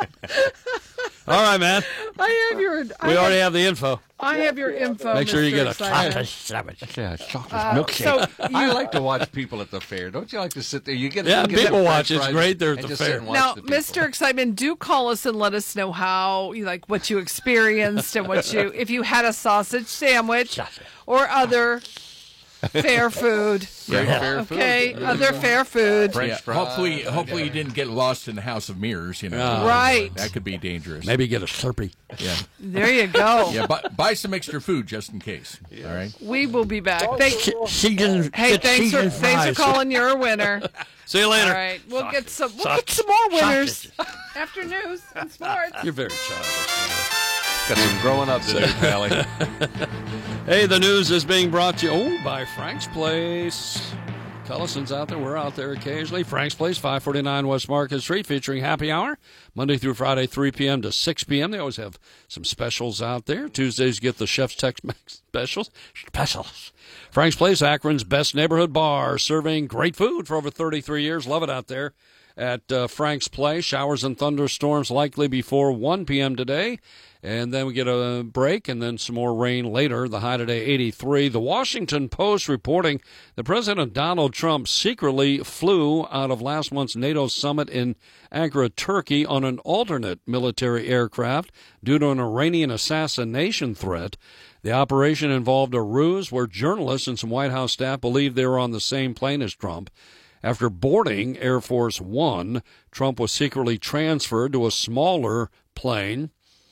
All right, man. I have your. I We have, already have the info. I have your info. Make sure you Mister get a Excitement. sausage sandwich. Yeah, chocolate Uh, milkshake. so I you- like to watch people at the fair. Don't you like to sit there? You get Yeah, you get people that watch. french It's fries great there at and the just sit fair. and watch Now, the people. Mister Excitement, do call us and let us know how, you like, what you experienced and what you, if you had a sausage sandwich or other fair food. Yeah, fair okay, food. other fair food. Yeah, hopefully, hopefully you didn't get lost in the House of Mirrors. You know, Oh. Right. That could be dangerous. Maybe get a Slurpee. Yeah. There you go. Yeah, buy, buy some extra food just in case. All right. We will be back. Thank you. Season, Hey, thanks for season thanks for fries. calling. You're a winner. See you later. All right, we'll get some. We'll Sausage. get some more winners Sausages. after news and sports. You're very childish. Got some growing up to do, Pally. Hey, the news is being brought to you oh, by Frank's Place. Cullison's out there. We're out there occasionally. Frank's Place, five forty-nine West Market Street, featuring happy hour Monday through Friday, three p.m. to six p.m. They always have some specials out there. Tuesdays, get the Chef's Tex-Mex specials. Specials. Frank's Place, Akron's best neighborhood bar, serving great food for over thirty-three years. Love it out there at uh, Frank's Place. Showers and thunderstorms likely before one p.m. today. And then we get a break and then some more rain later. The high today, eighty-three. The Washington Post reporting that President Donald Trump secretly flew out of last month's NATO summit in Ankara, Turkey, on an alternate military aircraft due to an Iranian assassination threat. The operation involved a ruse where journalists and some White House staff believed they were on the same plane as Trump. After boarding Air Force One, Trump was secretly transferred to a smaller plane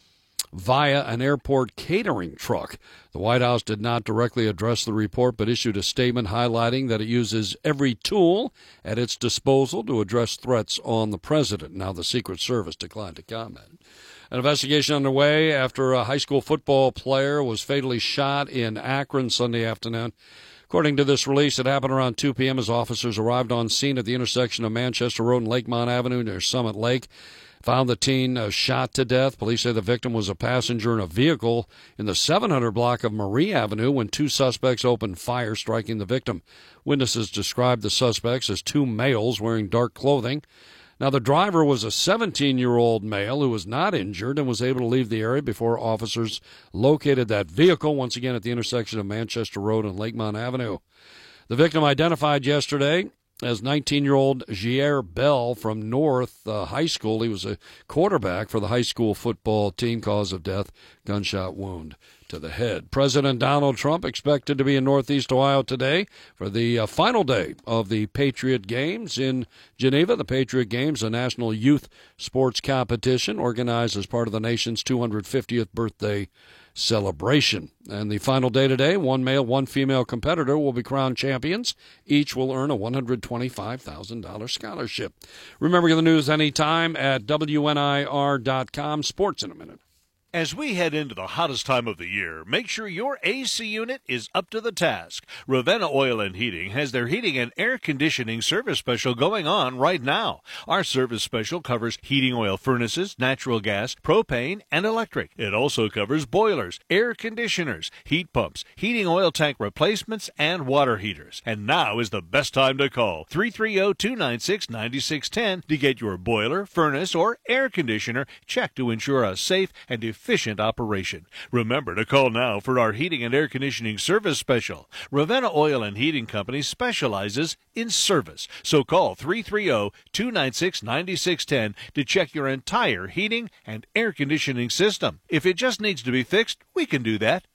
via an airport catering truck. The White House did not directly address the report, but issued a statement highlighting that it uses every tool at its disposal to address threats on the president. Now, the Secret Service declined to comment. An investigation underway after a high school football player was fatally shot in Akron Sunday afternoon. According to this release, it happened around two p.m. as officers arrived on scene at the intersection of Manchester Road and Lakemont Avenue near Summit Lake. Found the teen uh, shot to death. Police say the victim was a passenger in a vehicle in the seven hundred block of Marie Avenue when two suspects opened fire, striking the victim. Witnesses described the suspects as two males wearing dark clothing. Now, the driver was a seventeen-year-old male who was not injured and was able to leave the area before officers located that vehicle, once again at the intersection of Manchester Road and Lakemont Avenue. The victim identified yesterday as nineteen-year-old Jair Bell from North uh, High School. He was a quarterback for the high school football team. Cause of death, gunshot wound to the head. President Donald Trump expected to be in Northeast Ohio today for the uh, final day of the Patriot Games in Geneva. The Patriot Games, a national youth sports competition organized as part of the nation's two hundred fiftieth birthday celebration. And the final day today, one male, one female competitor will be crowned champions. Each will earn a one hundred twenty-five thousand dollars scholarship. Remember the news anytime at W N I R dot com. Sports in a minute. As we head into the hottest time of the year, make sure your A C unit is up to the task. Ravenna Oil and Heating has their heating and air conditioning service special going on right now. Our service special covers heating oil furnaces, natural gas, propane, and electric. It also covers boilers, air conditioners, heat pumps, heating oil tank replacements, and water heaters. And now is the best time to call three three zero, two nine six, nine six one zero to get your boiler, furnace, or air conditioner checked to ensure a safe and efficient efficient operation. Remember to call now for our heating and air conditioning service special. Ravenna Oil and Heating Company specializes in service. So call three three zero, two nine six, nine six one zero to check your entire heating and air conditioning system. If it just needs to be fixed, we can do that.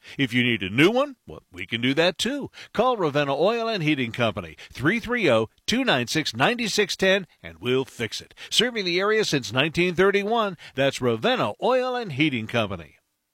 If you need a new one, well, we can do that too. Call Ravenna Oil and Heating Company, three three zero, two nine six, nine six one zero, and we'll fix it. Serving the area since nineteen thirty-one, that's Ravenna Oil and Heating Company.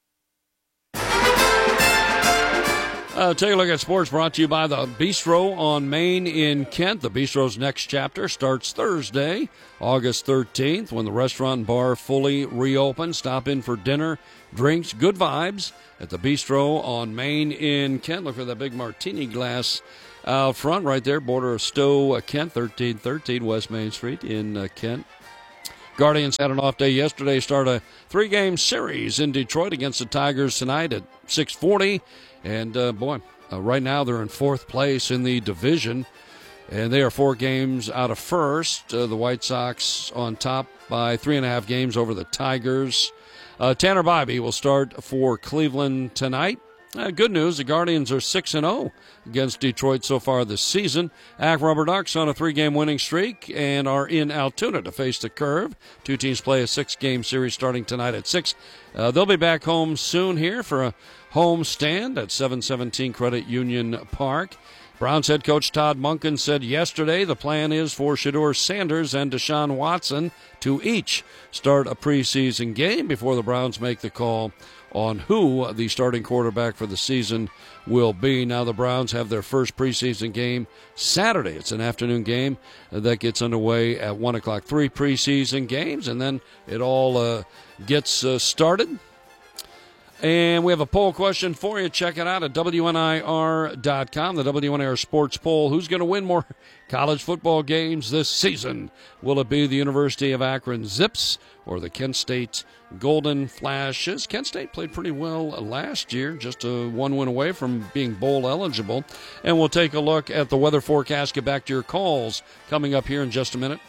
Uh, take a look at sports brought to you by the Bistro on Main in Kent. The Bistro's next chapter starts Thursday, August thirteenth, when the restaurant and bar fully reopen. Stop in for dinner, drinks, good vibes at the Bistro on Main in Kent. Look for that big martini glass out front right there, border of Stowe, uh, Kent, thirteen thirteen West Main Street in uh, Kent. Guardians had an off day yesterday. Start a three-game series in Detroit against the Tigers tonight at six forty. And, uh, boy, uh, right now they're in fourth place in the division, and they are four games out of first. Uh, the White Sox on top by three and a half games over the Tigers. Uh, Tanner Bybee will start for Cleveland tonight. Uh, good news, the Guardians are six and oh against Detroit so far this season. Ak Rubber Ducks on a three-game winning streak and are in Altoona to face the Curve. Two teams play a six-game series starting tonight at six. Uh, they'll be back home soon here for a home stand at seven seventeen Credit Union Park. Browns head coach Todd Monken said yesterday the plan is for Shedeur Sanders and Deshaun Watson to each start a preseason game before the Browns make the call on who the starting quarterback for the season will be. Now the Browns have their first preseason game Saturday. It's an afternoon game that gets underway at one o'clock. Three preseason games, and then it all uh, gets uh, started. And we have a poll question for you. Check it out at W N I R dot com, the W N I R Sports Poll. Who's going to win more college football games this season? Will it be the University of Akron Zips or the Kent State Golden Flashes? Kent State played pretty well last year, just a one win away from being bowl eligible. And we'll take a look at the weather forecast. Get back to your calls coming up here in just a minute.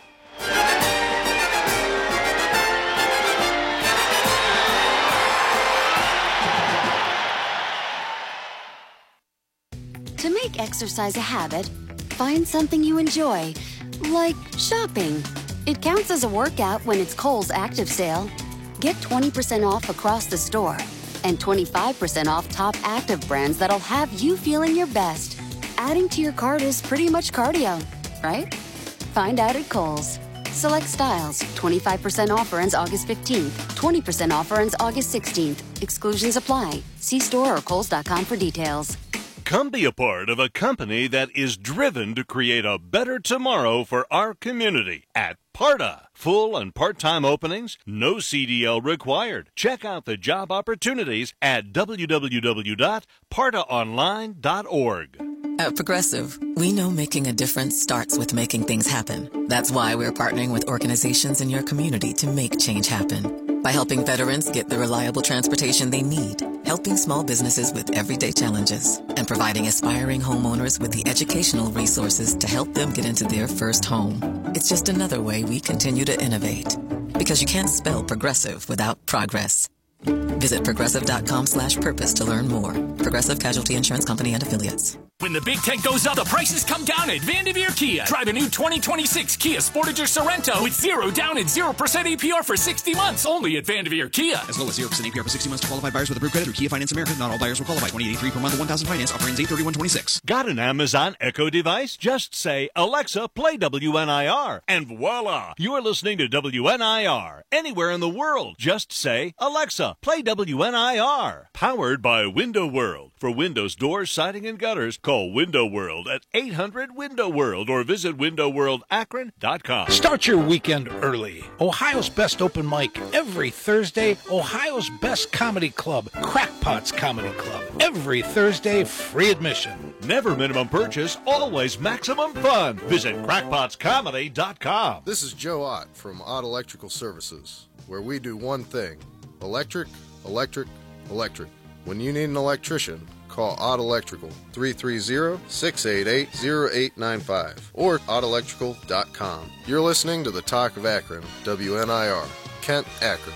To make exercise a habit, find something you enjoy, like shopping. It counts as a workout when it's Kohl's Active Sale. Get twenty percent off across the store and twenty-five percent off top active brands that'll have you feeling your best. Adding to your cart is pretty much cardio, right? Find out at Kohl's. Select styles. twenty-five percent offer ends August fifteenth. twenty percent offer ends August sixteenth. Exclusions apply. See store or kohls dot com for details. Come be a part of a company that is driven to create a better tomorrow for our community at PARTA. Full and part-time openings, no C D L required. Check out the job opportunities at w w w dot parta online dot org. At Progressive, we know making a difference starts with making things happen. That's why we're partnering with organizations in your community to make change happen. By helping veterans get the reliable transportation they need, helping small businesses with everyday challenges, and providing aspiring homeowners with the educational resources to help them get into their first home. It's just another way we continue to innovate. Because you can't spell progressive without progress. Visit progressive dot com slash purpose to learn more. Progressive Casualty Insurance Company and Affiliates. When the big tent goes up, the prices come down at Vanderveer Kia. Drive a new twenty twenty-six Kia Sportage or Sorento with zero down and zero percent A P R for sixty months only at Vanderveer Kia. As low as zero percent A P R for sixty months to qualified buyers with approved credit through Kia Finance America. Not all buyers will qualify. twenty-eight eighty-three per month or one thousand finance. Offer ends eight thirty-one twenty-six. Got an Amazon Echo device? Just say, Alexa, play W N I R. And voila, you're listening to W N I R. Anywhere in the world, just say, Alexa, play W N I R. Powered by Window World. For windows, doors, siding, and gutters, call Window World at eight hundred window world or visit window world akron dot com. Start your weekend early. Ohio's best open mic every Thursday. Ohio's best comedy club, Crackpots Comedy Club. Every Thursday, free admission. Never minimum purchase, always maximum fun. Visit crackpots comedy dot com. This is Joe Ott from Ott Electrical Services, where we do one thing: electric, electric, electric. When you need an electrician, call Ott Electrical, three three zero, six eight eight, zero eight nine five, or ott electrical dot com. You're listening to the Talk of Akron, W N I R, Kent, Akron.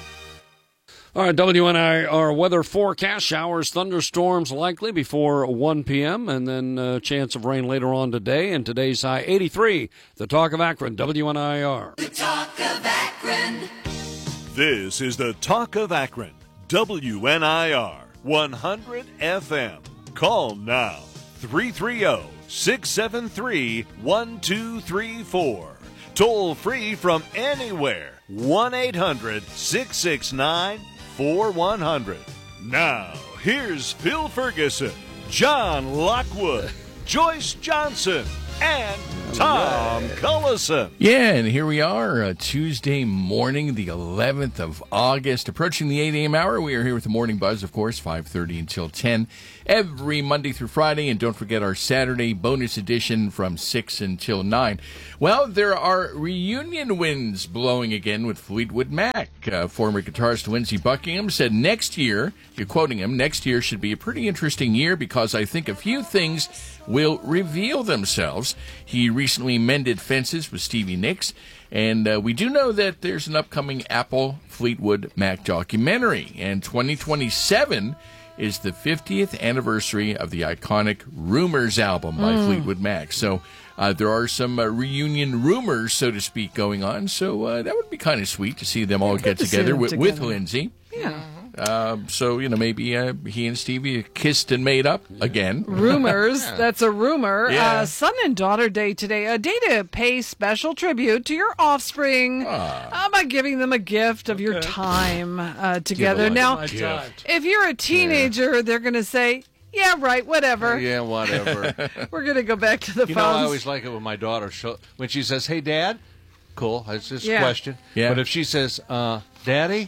All right, W N I R weather forecast. Showers, thunderstorms likely before one p.m., and then a chance of rain later on today. And today's high, eighty-three. The Talk of Akron, W N I R. The Talk of Akron. This is the Talk of Akron, W N I R. one hundred F M. Call now, three three zero, six seven three, one two three four. Toll free from anywhere, one eight hundred, six six nine, four one zero zero. Now, here's Phil Ferguson, John Lockwood, Joyce Johnson, and Tom Cullison. Yeah, and here we are, uh, Tuesday morning, the eleventh of August, approaching the eight a.m. hour. We are here with the Morning Buzz, of course, five thirty until ten, every Monday through Friday. And don't forget our Saturday bonus edition from six until nine. Well, there are reunion winds blowing again with Fleetwood Mac. Uh, former guitarist Lindsey Buckingham said next year, you're quoting him, next year should be a pretty interesting year because I think a few things will reveal themselves. He recently mended fences with Stevie Nicks, and uh, we do know that there's an upcoming Apple Fleetwood Mac documentary, and twenty twenty-seven is the fiftieth anniversary of the iconic Rumors album by Mm. Fleetwood Mac. So uh, there are some uh, reunion rumors, so to speak, going on. So uh, that would be kind of sweet to see them all Good get to see together them with, together. with Lindsay. Yeah. Um, so, you know, maybe uh, he and Stevie kissed and made up again. Rumors. That's a rumor. Yeah. Uh, Son and Daughter Day today. A day to pay special tribute to your offspring uh, by giving them a gift of your time uh, together. Give a Now, nice gift. if you're a teenager, they're going to say, yeah, right, whatever. Yeah, whatever. We're going to go back to the You phones. know, I always like it when my daughter, show, when she says, hey, Dad, cool, that's just Yeah. a question. Yeah. But if she says, uh, Daddy,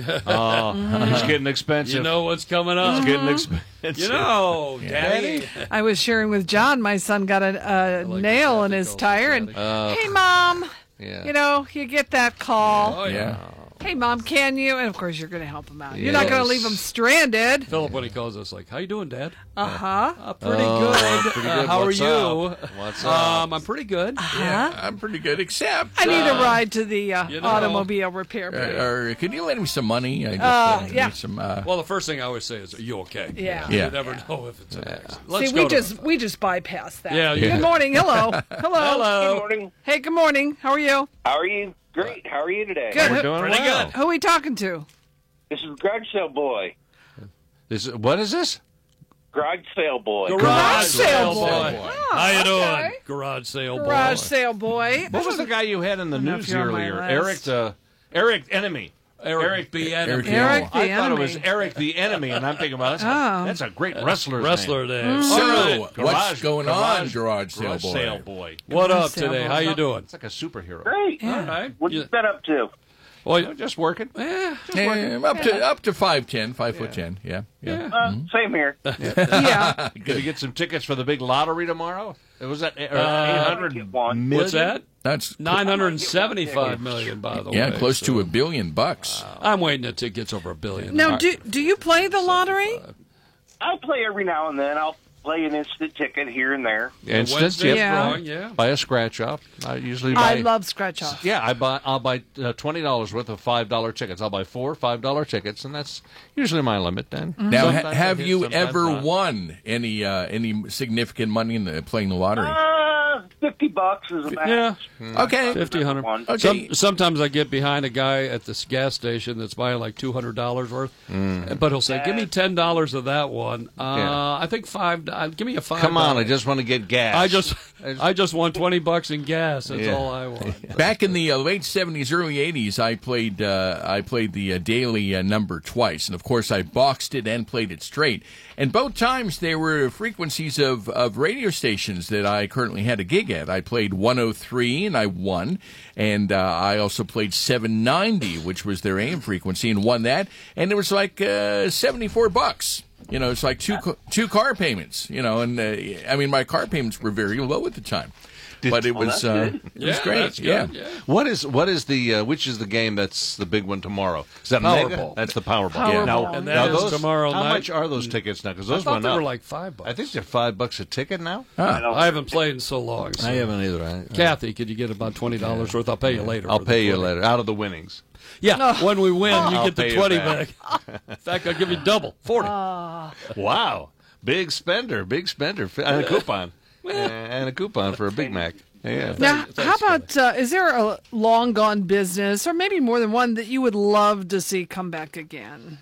oh, it's getting expensive. You know what's coming up. It's getting expensive. You know, Daddy. I was sharing with John. My son got a, a nail in his tire, and Uh, hey, Mom, Yeah. you know, you get that call. Oh, yeah. Hey, Mom, can you? And of course, you're going to help him out. You're Yes. not going to leave him stranded. Philip, when he calls us, like, how you doing, Dad? Uh huh. Uh, pretty Oh, good. pretty Uh, good. how What's are you? up? What's up? Um, I'm pretty good. Uh-huh. I'm pretty good, except... I need a uh, ride to the uh, you know- automobile repair. Uh, booth. or could you lend me some money? I just, Uh, need yeah. Some, uh, Well, the first thing I always say is, are you okay? Yeah. Yeah. You never know if it's an accident. Let's See, go we to- just we just bypassed that. Yeah, Good yeah. morning. Hello. Hello. Hello. Good morning. Hey, good morning. How are you? How are you? Great. How are you today? Good. We're Who- doing Pretty well. good. Who are we talking to? This is Garage Sale Boy. This, what is this? Garage Sale Boy. Garage sale sale boy. boy. Oh, How you okay. doing? Garage sale boy. Garage sale boy. What was the guy you had in the I don't know if news you're on my earlier? list. Eric the Eric Enemy. Eric B. Enemy. Eric Eric Oh, I the thought it Enemy. was Eric the Enemy, and I'm thinking, well, that's, Oh. a, that's a great wrestler's Wrestler name. name. So, All right. what's Garage- going garage- on, Garage Sale Garage Boy? Sale Boy. What Garage up sale today? boy. How you doing? It's like a superhero. Great. Yeah. All right. What you been up to? Well, you're just working. Yeah. Yeah, up to up to five ten, five foot ten. Yeah, yeah. Uh, Same here. Yeah. Going to get some tickets for the big lottery tomorrow? It was that eight Uh, hundred one. What's that? That's Nine hundred seventy-five million, by the way. yeah, close so- to a billion bucks. I'm waiting until it gets over a billion. Now, do do you play the lottery? I play every now and then. I'll play an instant ticket here and there. Instance, Wednesday yep. Yeah. drawing, yeah. Buy a scratch off. I usually buy. I love scratch off. Yeah, I buy. I'll buy uh, twenty dollars worth of five dollar tickets. I'll buy four five dollar tickets, and that's usually my limit. Then Now, ha- Sometimes I have hit, you sometimes ever not. won any uh, any significant money in the, playing the lottery? Uh, fifty bucks is about. Yeah. Okay. Fifty, hundred. One. Okay. Some, sometimes I get behind a guy at this gas station that's buying like two hundred dollars worth, but he'll say, "Give me ten dollars of that one." Uh, Yeah. I think five. Uh, give me a five. Come on, I just want to get gas. I just, I just want twenty bucks in gas. That's Yeah. all I want. Back in the uh, late seventies, early eighties, I played uh, I played the uh, daily uh, number twice, and of course I boxed it and played it straight. And both times there were frequencies of, of radio stations that I currently had a gig at. I played one oh three and I won, and uh, I also played seven ninety, which was their A M frequency, and won that. And it was like uh, seventy-four bucks. You know, it's like two ca- two car payments. You know, and uh, I mean my car payments were very low at the time. But it was uh, it was Yeah, great. that's Yeah. good, yeah. What is what is the uh, which is the game that's the big one tomorrow? Is that Powerball. Mega? That's the Powerball. Powerball. Yeah. Now, And that now is those, tomorrow how night. much are those tickets now? Because I those thought went they up. were like five bucks. I think they're five bucks a ticket now. Huh. I haven't played in so long. So. I haven't either. I, Kathy, could you get about twenty dollars worth? I'll pay you later. I'll for pay the you twenty. later out of the winnings. Yeah, when we win, you I'll get the pay you twenty back. back. In fact, I'll give you double, forty. Wow, big spender, big spender, and a coupon, and a coupon for a Big Mac. Yeah. Now, how about, uh, is there a long gone business, or maybe more than one, that you would love to see come back again?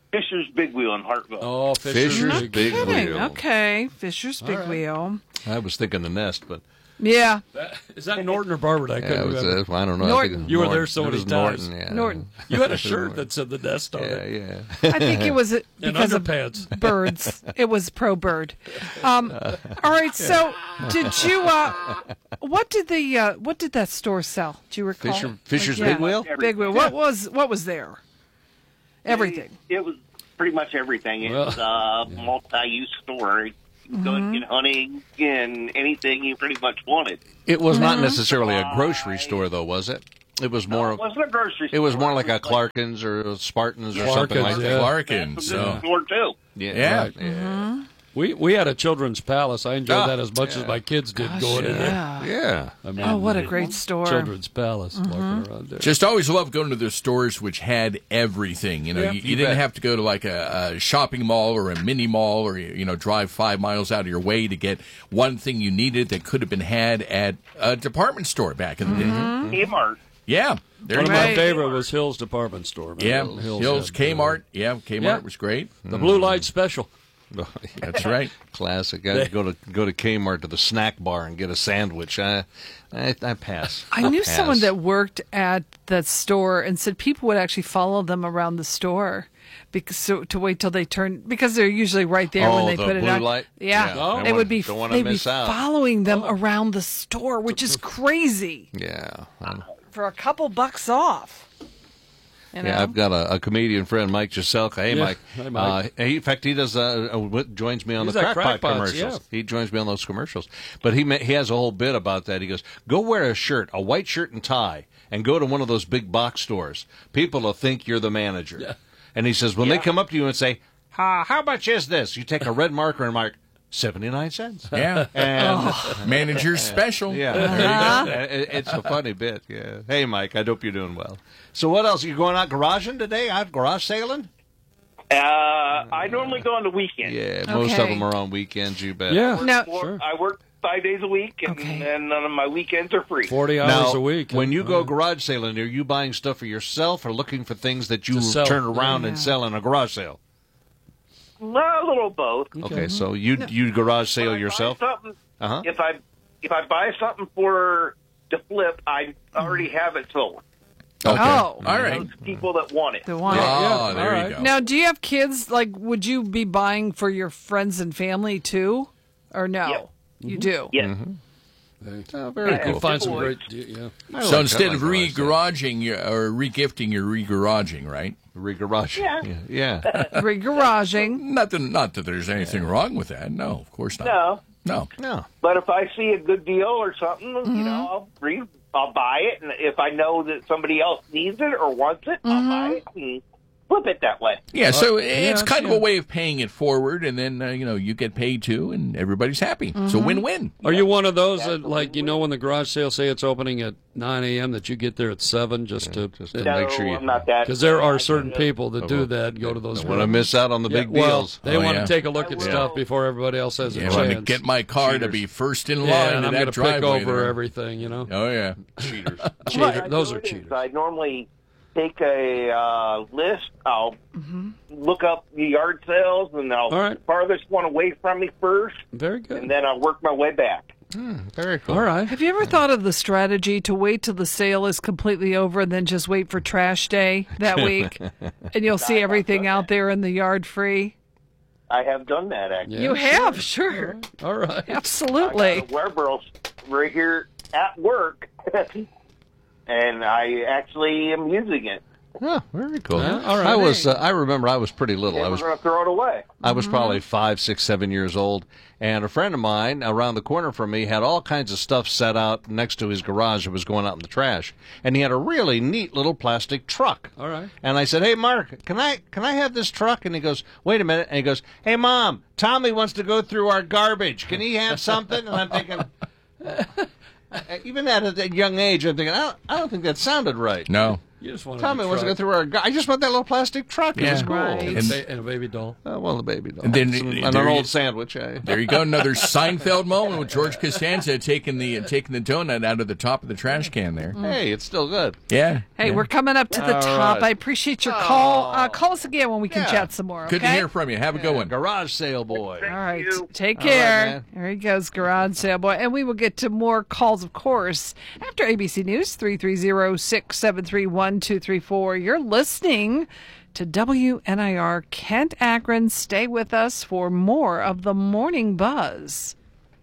Fisher's Big Wheel in Hartville. Oh, Fisher's, Fisher's Big Kidding. Wheel. Okay, Fisher's Big All right. Wheel. I was thinking the Nest, but Yeah. That, is that Norton or Barbara? I yeah, couldn't it was, remember. uh, I don't know. Norton. I think it was You were Norton. there so It many was times. Norton, yeah. Norton. You had a shirt that said the Nest on Yeah, it. yeah. I think it was And because of underpants. birds. It was pro bird. Um, all right. So, did you? Uh, what did the? Uh, what did that store sell? Do you recall? Fisher- Fisher's Like, yeah. Big Wheel? Big Wheel. What was? What was there? Everything. It was pretty much everything. It Well, was a multi-use store. You could go and get hunting and anything you pretty much wanted. It was not necessarily a grocery store, though, was it? It was more. No, it wasn't a grocery store. It was more like a Clarkins or a Spartans or something Clarkins, like yeah. that. Clarkins. It's a So. good store, too. Yeah, Yeah. right, yeah. We we had a children's palace. I enjoyed Ah, that as much yeah. as my kids did Gosh, going in there. yeah. Yeah. I mean, Oh, what a great store. children's palace walking around there. Just always loved going to the stores which had everything. You know, Yeah, you, you you didn't bet. have to go to like a, a shopping mall or a mini mall or, you know, drive five miles out of your way to get one thing you needed that could have been had at a department store back in the day. Kmart. Yeah. There One you of go. my favorite was Hill's department store. man. Yeah. Hill's, Hills, had, Kmart. Yeah, Kmart Yeah. was great. The blue light special. That's right. Classic. I go to go to Kmart to the snack bar and get a sandwich. I I, I pass. I I'll knew pass. someone that worked at that store and said people would actually follow them around the store because so, to wait till they turn because they're usually right there when Oh, they the put it blue on. light? Yeah, Yeah. Oh. they Don't would be wanna- don't wanna they'd be miss out. following them around the store, which is crazy Yeah. I'm- for a couple bucks off. You know? Yeah, I've got a, a comedian friend, Mike Jaselka. Hey, Yeah. Mike. Hi, Mike. Uh, he, in fact, he does. Uh, uh, joins me on He's the at Crackpot Crackpots, commercials. yeah. He joins me on those commercials. But he ma- he has a whole bit about that. He goes, "Go wear a shirt, a white shirt and tie, and go to one of those big box stores. People will think you're the manager." Yeah. And he says, when they come up to you and say, "Ha, how much is this?" You take a red marker and mark seventy-nine cents. Yeah. And Manager's special. yeah, There you there go. you go. It- It's a funny bit. Yeah. Hey, Mike, I hope you're doing well. So, what else? You going out garaging today? Out garage sailing? Uh, I normally go on the weekend. Yeah, most of Okay. them are on weekends. You bet. Yeah, Now- sure. I work five days a week, and Okay. then none of my weekends are free. Forty hours Now, a week. when you huh? go garage sailing, are you buying stuff for yourself or looking for things that you To sell. turn around and Yeah. sell in a garage sale? No, a little both. Okay, so you you garage sale When I buy yourself? something- Uh-huh. If I if I buy something for to flip, I already have it sold. Okay. Oh. All right. Those people that want it. The one. Oh, Yeah, there all you right. go. Now, do you have kids? Like, would you be buying for your friends and family too, or no? Yep. You do. Yes. Oh, very Yeah, cool. You find some People- great. Yeah. I So like- instead I of like garage sale. re-garaging your- or re-gifting, you're re-garaging, right? Re-garage. Yeah. Yeah. yeah. Regaraging. Not that, not that there's anything wrong with that. No, of course not. No, No. No. but if I see a good deal or something, Mm-hmm. you know, I'll re- I'll buy it, and if I know that somebody else needs it or wants it, Mm-hmm. I'll buy it and flip it that way. Yeah, so Uh, it's yeah, kind of yeah. a way of paying it forward, and then, uh, you know, you get paid too, and everybody's happy. Mm-hmm. So win-win. Are you one of those that, like, you know, when the garage sale say it's opening at nine a.m., that you get there at seven just to just to No, make sure you. I'm not that. Because there are I certain just- people that do that, go to those. Don't want to miss out on the Yeah, big well, deals. they Oh, want yeah. to take a look I at will. stuff before everybody else has a Yeah, let me chance. get my car to Cheaters. be first in line yeah, to and I'm that going to pick driveway over there. everything, you know. Oh, yeah. Cheaters. Cheater. What I Those do are is cheaters. I normally take a uh, list. I'll Mm-hmm. look up the yard sales, and I'll All right. farthest one away from me first, Very good. and then I'll work my way back. Very cool. All right. Have you ever thought of the strategy to wait till the sale is completely over and then just wait for trash day that week, and you'll see everything out there in the yard free? I have done that, actually. Yeah, You have, sure. All right. Absolutely. I got a Weber's right here at work, and I actually am using it. Oh, very cool. Yeah, all right. I was. Uh, I remember. I was pretty little. And I we're was. going to throw it away. I was probably five, six, seven years old, and a friend of mine around the corner from me had all kinds of stuff set out next to his garage that was going out in the trash, and he had a really neat little plastic truck. All right. And I said, "Hey, Mark, can I can I have this truck?" And he goes, "Wait a minute." And he goes, "Hey, Mom, Tommy wants to go through our garbage. Can he have something?" And I'm thinking, even at a young age, I'm thinking, I don't, I don't think that sounded right. No. You just wanted Tommy a wasn't going truck. to throw a gu- I just want that little plastic truck. It Yeah. was cool. Right. And, ba- and a baby doll. Uh, well, the baby doll. And then- Some- there and an you- old sandwich. Eh? There you go, another Seinfeld moment with George Costanza taking the taking the donut out of the top of the trash can there. Hey, it's still good. Yeah. Hey, yeah. we're coming up to the All top. right. I appreciate your call. Uh, call us again when we can Yeah. chat some more. Okay? Good to hear from you. Have a good one. Garage sale boy. All right. Take All right, care. man. There he goes, Garage Sale Boy. And we will get to more calls, of course, after A B C News, three three zero, six seven three, one two three four. You're listening to W N I R Kent Akron. Stay with us for more of the Morning Buzz.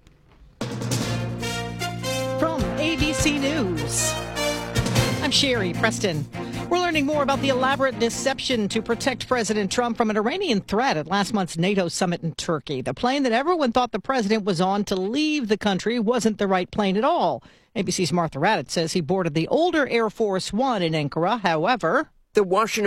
From A B C News, I'm Sherry Preston. We're learning more about the elaborate deception to protect President Trump from an Iranian threat at last month's NATO summit in Turkey. The plane that everyone thought the president was on to leave the country wasn't the right plane at all. A B C's Martha Raddatz says he boarded the older Air Force One in Ankara. However, the Washington